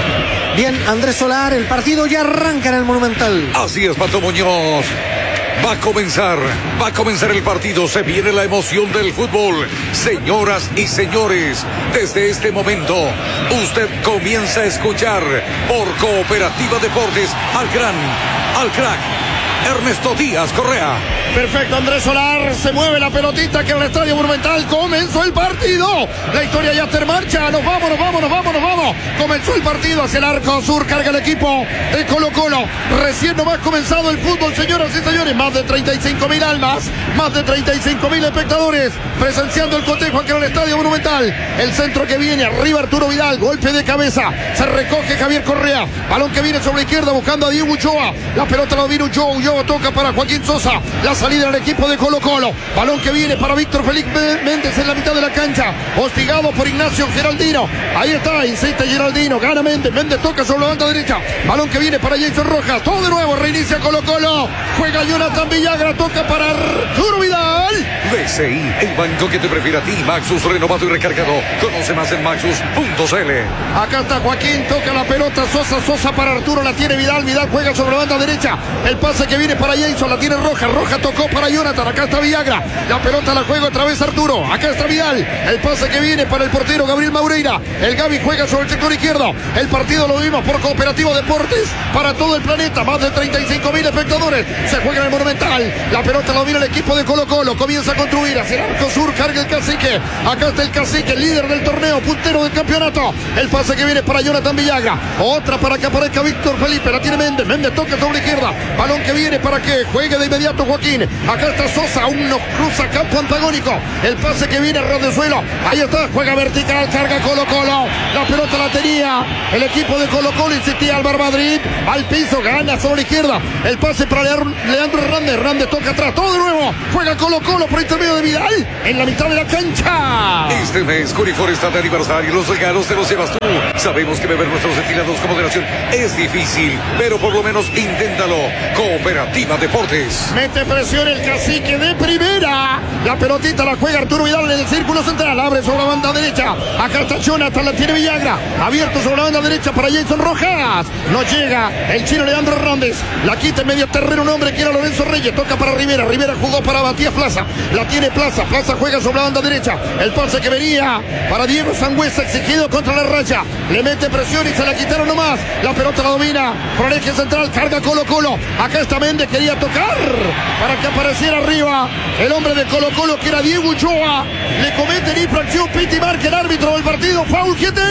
Bien, Andrés Solar, el partido ya arranca en el Monumental. Así es, Pato Muñoz. Va a comenzar, va a comenzar el partido, se viene la emoción del fútbol. Señoras y señores, desde este momento, usted comienza a escuchar por Cooperativa Deportes al gran, al crack, Ernesto Díaz Correa. Perfecto, Andrés Solar, se mueve la pelotita que en el Estadio Monumental comenzó el partido. La historia ya está en marcha, nos vamos, nos vamos, nos vamos, nos vamos. Comenzó el partido hacia el arco sur, carga el equipo de Colo Colo. Recién nomás comenzado el fútbol, señoras y señores. Más de treinta y cinco mil almas, más de treinta y cinco mil espectadores presenciando el cotejo aquí en el Estadio Monumental. El centro que viene, arriba Arturo Vidal, golpe de cabeza, se recoge Javier Correa. Balón que viene sobre la izquierda buscando a Diego Ulloa. La pelota la viene Ulloa, Ulloa toca para Joaquín Sosa. La salida del equipo de Colo Colo. Balón que viene para Víctor Felipe Méndez en la mitad de la cancha. Hostigado por Ignacio Geraldino. Ahí está, insiste Geraldino. Gana Méndez. Méndez toca sobre la banda derecha. Balón que viene para Jason Rojas. Todo de nuevo. Reinicia Colo Colo. Juega Jonathan Villagra. Toca para Arturo Vidal. B C I, el banco que te prefiere a ti. Maxus renovado y recargado. Conoce más en maxus punto c l. Acá está Joaquín. Toca la pelota. Sosa, Sosa para Arturo. La tiene Vidal. Vidal juega sobre la banda derecha. El pase que viene para Jason. La tiene Rojas. Rojas tocó para Jonathan, acá está Villagra, la pelota la juega otra vez Arturo, acá está Vidal, el pase que viene para el portero Gabriel Maureira, el Gaby juega sobre el sector izquierdo, el partido lo vimos por Cooperativo Deportes para todo el planeta, más de treinta y cinco mil espectadores, se juega en el Monumental, la pelota la domina el equipo de Colo Colo, comienza a construir hacia el arco sur, carga el Cacique, acá está el Cacique, líder del torneo, puntero del campeonato, el pase que viene para Jonathan Villagra, otra para que aparezca Víctor Felipe, la tiene Méndez, Méndez toca sobre la izquierda, balón que viene para que juegue de inmediato Joaquín, acá está Sosa, aún nos cruza campo antagónico. El pase que viene ras del suelo. Ahí está, juega vertical, carga Colo Colo. La pelota la tenía el equipo de Colo Colo, insistía Álvaro Madrid. Al piso, gana sobre la izquierda. El pase para Leandro Hernández. Hernández toca atrás, todo de nuevo. Juega Colo Colo por intermedio de Vidal en la mitad de la cancha. Este mes, Corifor está de aniversario. Los regalos te los llevas tú. Sabemos que beber nuestros destilados con moderación es difícil, pero por lo menos inténtalo. Cooperativa Deportes. Mete presión el Cacique de primera. La pelotita la juega Arturo Vidal en el círculo central. Abre sobre la banda derecha. Acá está Jonathan, la tiene Villagra. Abierto sobre la banda derecha para Jason Rojas. No llega el chino Leandro Hernández. La quita en medio terreno un hombre que era Lorenzo Reyes. Toca para Rivera. Rivera jugó para Matías Plaza. La tiene Plaza. Plaza juega sobre la banda derecha. El pase que venía para Diego Sangüesa, exigido contra la raya. Le mete presión y se la quitaron nomás. La pelota la domina por el eje central. Carga Colo Colo. Acá está Méndez. Quería tocar para que apareciera arriba el hombre de Colo Colo, que era Diego Ulloa. Le cometen infracción, Piti marca el árbitro del partido, foul G T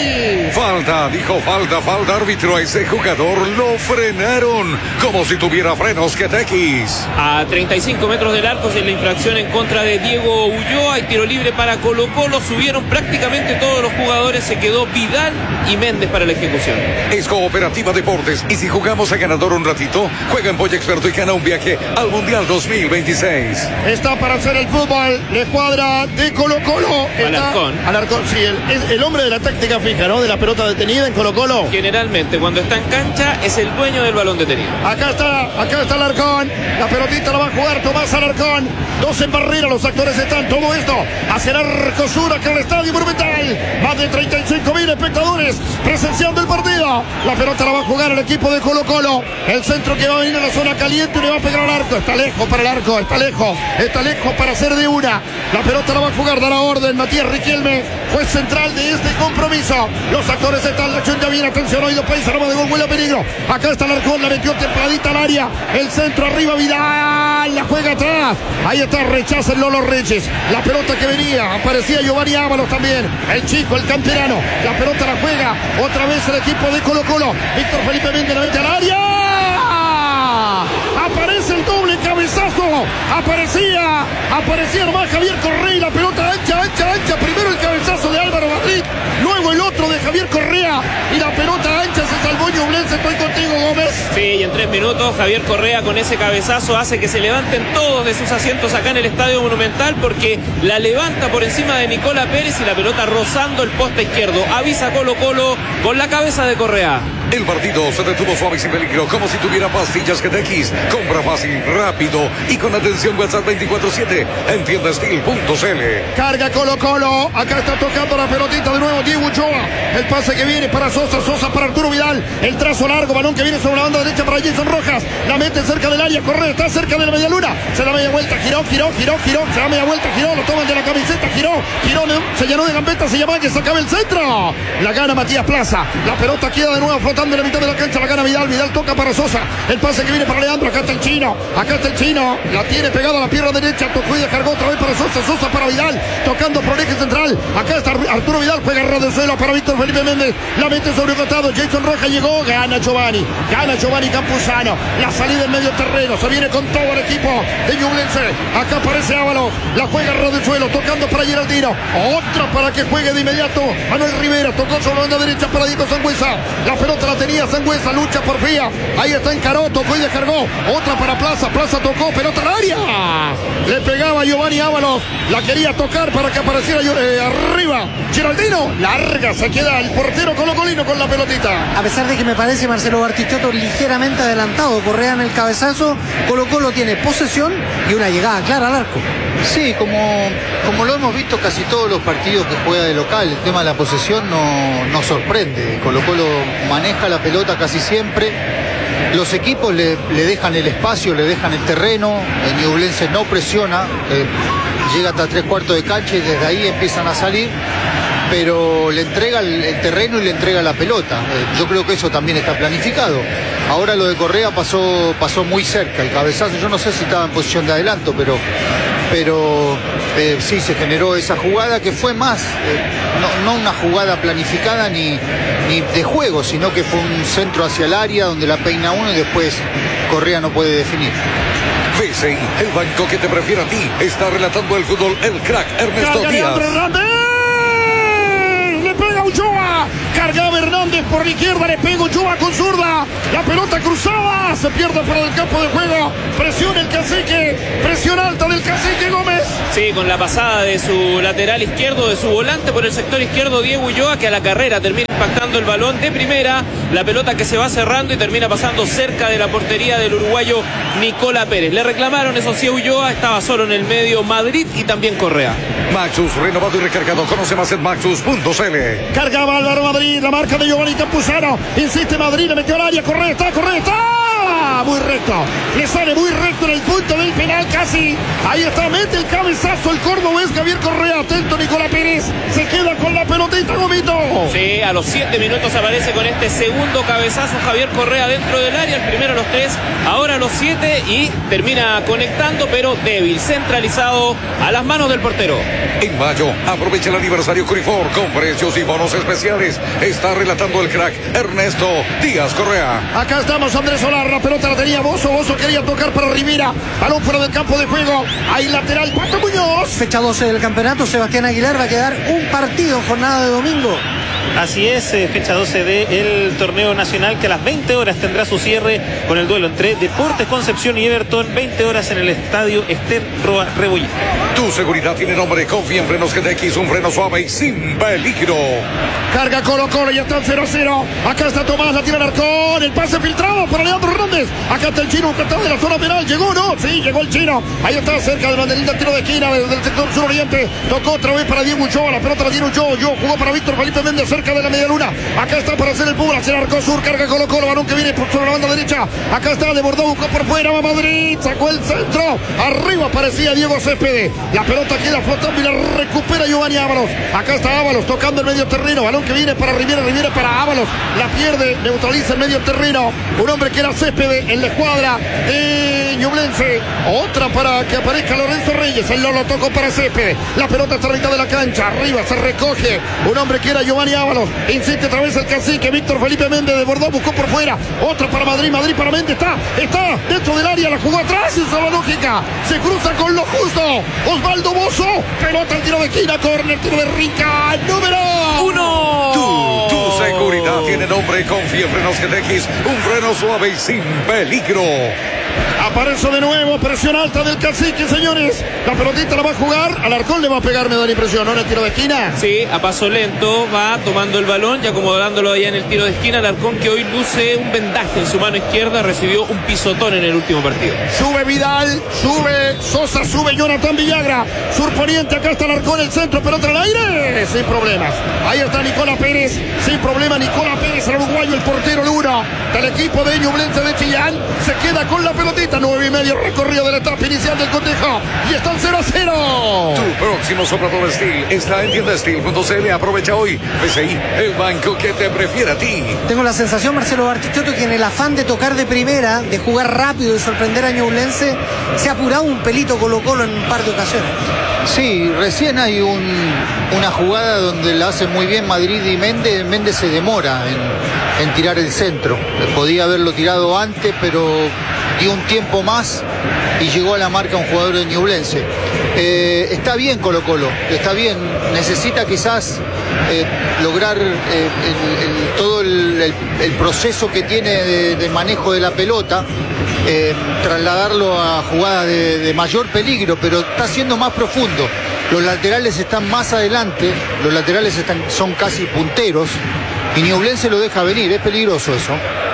X. Falta, dijo falta, falta árbitro a ese jugador, lo frenaron como si tuviera frenos G T X. A treinta y cinco metros del arco es la infracción en contra de Diego Ulloa y tiro libre para Colo Colo. Subieron prácticamente todos los jugadores, se quedó Vidal y Méndez para la ejecución. Es Cooperativa Deportes y si jugamos a ganador un ratito, juega en Polla Experto y gana un viaje al Mundial dos mil veintiséis. Está para hacer el fútbol, la escuadra de Colo Colo. Alarcón. Alarcón, sí, el, es el hombre de la táctica fija, ¿no? De la pelota detenida en Colo Colo. Generalmente cuando está en cancha es el dueño del balón detenido. Acá está, acá está Alarcón. La pelotita la va a jugar Tomás Alarcón. Dos en barrera, los actores están. Todo esto hacia el arco sur, acá en el Estadio Monumental. Más de treinta y cinco mil espectadores presenciando el partido. La pelota la va a jugar el equipo de Colo Colo. El centro que va a venir a la zona caliente y le va a pegar al arco. Está lejos para el arco, está lejos. Está lejos para hacer de una. La pelota la va a jugar, da la orden Matías Riquelme, juez central de este compromiso. Los actores están, la acción ya viene, atención, oído país, aroma de gol, huele a peligro. Acá está Alarcón, la metió templadita al área. El centro arriba, Vidal, la juega atrás. Ahí está, rechaza el Lolo Reyes. La pelota que venía, aparecía Giovanni Ábalos también. El chico, el canterano. La pelota la juega otra vez el equipo de Colo Colo. Víctor Felipe Méndez la mete al área. Aparece el doble cabezazo. Aparecía, aparecía nomás Javier Correa y la pelota ancha, ancha, ancha. Primero el cabezazo de Álvaro Madrid, luego el otro de Javier Correa y la pelota ancha se salvó Ñublense. Estoy contigo, Gómez. Sí, y en tres minutos Javier Correa con ese cabezazo hace que se levanten todos de sus asientos acá en el Estadio Monumental porque la levanta por encima de Nicola Pérez y la pelota rozando el poste izquierdo. Avisa Colo Colo con la cabeza de Correa. El partido se detuvo suave y sin peligro, como si tuviera pastillas G T X. Compra fácil, rápido y con atención WhatsApp veinticuatro siete en tienda steel punto c l. Carga Colo Colo, acá está tocando la pelotita de nuevo Diego Ochoa. El pase que viene para Sosa, Sosa para Arturo Vidal. El trazo largo, balón que viene sobre la banda derecha para Jason Rojas. La mete cerca del área, Correa está cerca de la media luna. Se da media vuelta, giró, giró, giró, giró. Se da media vuelta, giró, lo toman de la camiseta, giró, giró, se llenó de gambeta, se llama que se acabe el centro. La gana Matías Plaza. La pelota queda de nuevo flotando en la mitad de la cancha, la gana Vidal, Vidal toca para Sosa, el pase que viene para Leandro, acá está el chino, acá está el chino, la tiene pegada a la pierna derecha, tocó y descargó otra vez para Sosa, Sosa para Vidal, tocando por el eje central, acá está Arturo Vidal, juega ras de suelo para Víctor Felipe Méndez, la mete sobre el costado, Jason Rojas llegó, gana Giovanni, gana Giovanni Campuzano, la salida en medio terreno, se viene con todo el equipo de Ñublense, acá aparece Ábalos, la juega ras de suelo, tocando para Geraldino, otra para que juegue de inmediato, Manuel Rivera, tocó sobre la banda derecha para Diego Sangüesa, la pelota la tenía Sangüesa, lucha por Fía, ahí está encaró, tocó y descargó, otra para Plaza, Plaza tocó, pelota al área, le pegaba Giovanni Ábalos, la quería tocar para que apareciera eh, arriba, Geraldino, larga, se queda el portero colocolino con la pelotita. A pesar de que me parece Marcelo Bartichotto ligeramente adelantado, Correa en el cabezazo, Colo Colo tiene posesión y una llegada clara al arco. Sí, como, como lo hemos visto casi todos los partidos que juega de local, el tema de la posesión no, no sorprende. Colo Colo maneja la pelota casi siempre, los equipos le, le dejan el espacio, le dejan el terreno, el Ñublense no presiona, eh, llega hasta tres cuartos de cancha y desde ahí empiezan a salir, pero le entrega el, el terreno y le entrega la pelota. Eh, yo creo que eso también está planificado. Ahora lo de Correa pasó, pasó muy cerca, el cabezazo, yo no sé si estaba en posición de adelanto, pero... pero eh, sí se generó esa jugada que fue más, eh, no, no una jugada planificada ni, ni de juego, sino que fue un centro hacia el área donde la peina uno y después Correa no puede definir. B C I, el banco que te prefiere a ti, está relatando el fútbol el crack Ernesto Carga Díaz. Hernández, le pega Ochoa, cargaba Hernández por la izquierda, le pega Ochoa con zurda, la pelota cruzada, se pierde fuera del campo de juego, presiona el cacique, presión alta del cacique Gómez. Sí, con la pasada de su lateral izquierdo, de su volante por el sector izquierdo, Diego Ulloa, que a la carrera termina impactando el balón de primera, la pelota que se va cerrando y termina pasando cerca de la portería del uruguayo Nicola Pérez. Le reclamaron, eso sí, Ulloa, estaba solo en el medio Madrid y también Correa. Maxus, renovado y recargado, conoce más en maxus punto c l. Cargaba Álvaro Madrid, la marca de Giovanni Campuzano, insiste Madrid, le metió al área, Correa está, Correa está, muy recto, le sale muy recto en el punto del penal casi, ahí está, mete el cabezazo el cordobés Javier Correa, atento Nicola Pérez, se queda con la pelotita Gomito. Sí, a los siete minutos aparece con este segundo cabezazo Javier Correa dentro del área, el primero a los tres, ahora a los siete y termina conectando, pero débil, centralizado a las manos del portero. En mayo, aprovecha el aniversario Curifor con precios y bonos especiales. Está relatando el crack Ernesto Díaz Correa. Acá estamos, Andrés Solar, la pelota la tenía Bozo, Bozo quería tocar para Rivera, balón fuera del campo de juego, ahí lateral, Pato Muñoz. Fecha doce del campeonato, Sebastián Aguilar va a quedar un partido en jornada de domingo. Así es, eh, fecha doce del torneo nacional que a las veinte horas tendrá su cierre con el duelo entre Deportes Concepción y Everton, veinte horas en el estadio Ester Roa Rebolledo. Tu seguridad tiene nombre, confía en frenos G T X, un freno suave y sin peligro. Carga Colo Colo, ya está el cero a cero. Acá está Tomás, la tira el arcón, el pase filtrado para Leandro Hernández. Acá está el chino, que está de la zona penal. ¿Llegó no? Sí, llegó el chino. Ahí está cerca del banderín del tiro de esquina del sector suroriente. Tocó otra vez para Diego Ulloa, la pelota la tiene Ulloa. Ulloa jugó para Víctor Felipe Méndez cerca de la media luna. Acá está para hacer el puro, hacia el arco sur. Carga Colo Colo, balón que viene por sobre la banda derecha. Acá está, de Bordeaux, buscó por fuera, va Madrid, sacó el centro. Arriba aparecía Diego Céspedes. La pelota queda flotando y la recupera Giovanni Ábalos. Acá está Ábalos tocando el medio terreno. Balón que viene para Rivera, Rivera para Ábalos. La pierde, neutraliza el medio terreno. Un hombre que era Céspedes en la escuadra de Ñublense. Otra para que aparezca Lorenzo Reyes. El Lolo tocó para Céspedes. La pelota está a la mitad de la cancha. Arriba se recoge. Un hombre que era Giovanni Ábalos. Insiste otra vez el cacique Víctor Felipe Méndez de Bordeaux. Buscó por fuera. Otra para Madrid. Madrid para Méndez. Está, está dentro del área. La jugó atrás. Usa la lógica. Se cruza con lo justo. Osvaldo Bozo. Pelota al tiro de esquina. Corner. Tiro de Rica. Número uno. Tu, tu seguridad tiene nombre. Confía en frenos G T X. Un freno suave y sin peligro. Aparece de nuevo, presión alta del Cacique, señores. La pelotita la va a jugar, Alarcón le va a pegar, me da la impresión, ¿no? En el tiro de esquina. Sí, a paso lento, va tomando el balón y acomodándolo allá en el tiro de esquina. Alarcón, que hoy luce un vendaje en su mano izquierda, recibió un pisotón en el último partido. Sube Vidal, sube Sosa, sube Jonathan Villagra. Surponiente, acá está Alarcón, el centro, pelota al aire, sin problemas. Ahí está Nicola Pérez, sin problema Nicola Pérez, el uruguayo, el portero Luna del equipo de Ñublense de Chillán. Se queda con la pelotita, nueve y medio recorrido de la etapa inicial del cotejo. Y están cero a cero. Tu próximo soplador Steel está en tienda steel punto c l. Aprovecha hoy. B C I, el banco que te prefiere a ti. Tengo la sensación, Marcelo Bartichotto, que en el afán de tocar de primera, de jugar rápido y sorprender a Ñublense, se ha apurado un pelito Colo Colo en un par de ocasiones. Sí, recién hay un, una jugada donde la hace muy bien Madrid y Méndez. Méndez se demora en, en tirar el centro. Podía haberlo tirado antes, pero dio un tiempo más y llegó a la marca un jugador de Ñublense. Eh, está bien Colo Colo, está bien. Necesita quizás eh, lograr eh, el, el, todo el, el, el proceso que tiene de, de manejo de la pelota. Eh, trasladarlo a jugadas de, de mayor peligro, pero está siendo más profundo. Los laterales están más adelante, los laterales están, son casi punteros y Ñublense lo deja venir, es peligroso eso.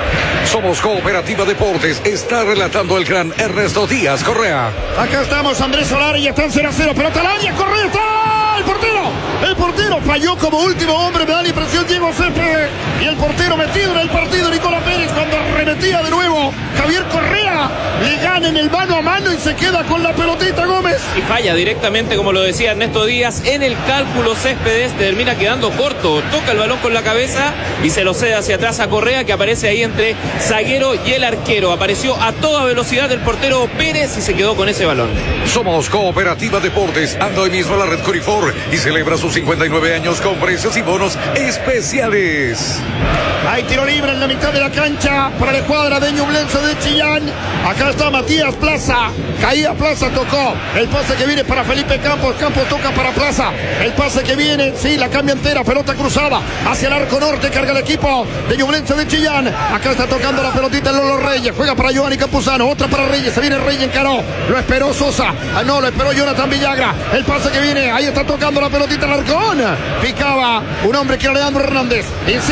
Somos Cooperativa Deportes, está relatando el gran Ernesto Díaz Correa. Acá estamos, Andrés Solari, y están cero a cero, pelota al área, Correa, está el portero, el portero falló como último hombre, me da la impresión Diego Céspedes, y el portero metido en el partido, Nicolás Pérez, cuando arremetía de nuevo, Javier Correa, le gana en el mano a mano y se queda con la pelotita Gómez. Y falla directamente, como lo decía Ernesto Díaz, en el cálculo Céspedes, termina quedando corto, toca el balón con la cabeza y se lo cede hacia atrás a Correa, que aparece ahí entre zaguero y el arquero. Apareció a toda velocidad el portero Pérez y se quedó con ese balón. Somos Cooperativa Deportes. Anda hoy mismo a la red Corifor y celebra sus cincuenta y nueve años con precios y bonos especiales. Hay tiro libre en la mitad de la cancha para la escuadra de Ñublense de Chillán. Acá está Matías Plaza. Caía Plaza, tocó. El pase que viene para Felipe Campos. Campos toca para Plaza. El pase que viene, sí, la cambia entera. Pelota cruzada hacia el arco norte. Carga el equipo de Ñublense de Chillán. Acá está tocando la pelotita Lolo Reyes. Juega para Giovanni Campuzano. Otra para Reyes. Se viene Reyes, encaró. Lo esperó Sosa. Ah, no, lo esperó Jonathan Villagra. El pase que viene. Ahí está tocando la pelotita Alarcón. Picaba un hombre que era Leandro Hernández.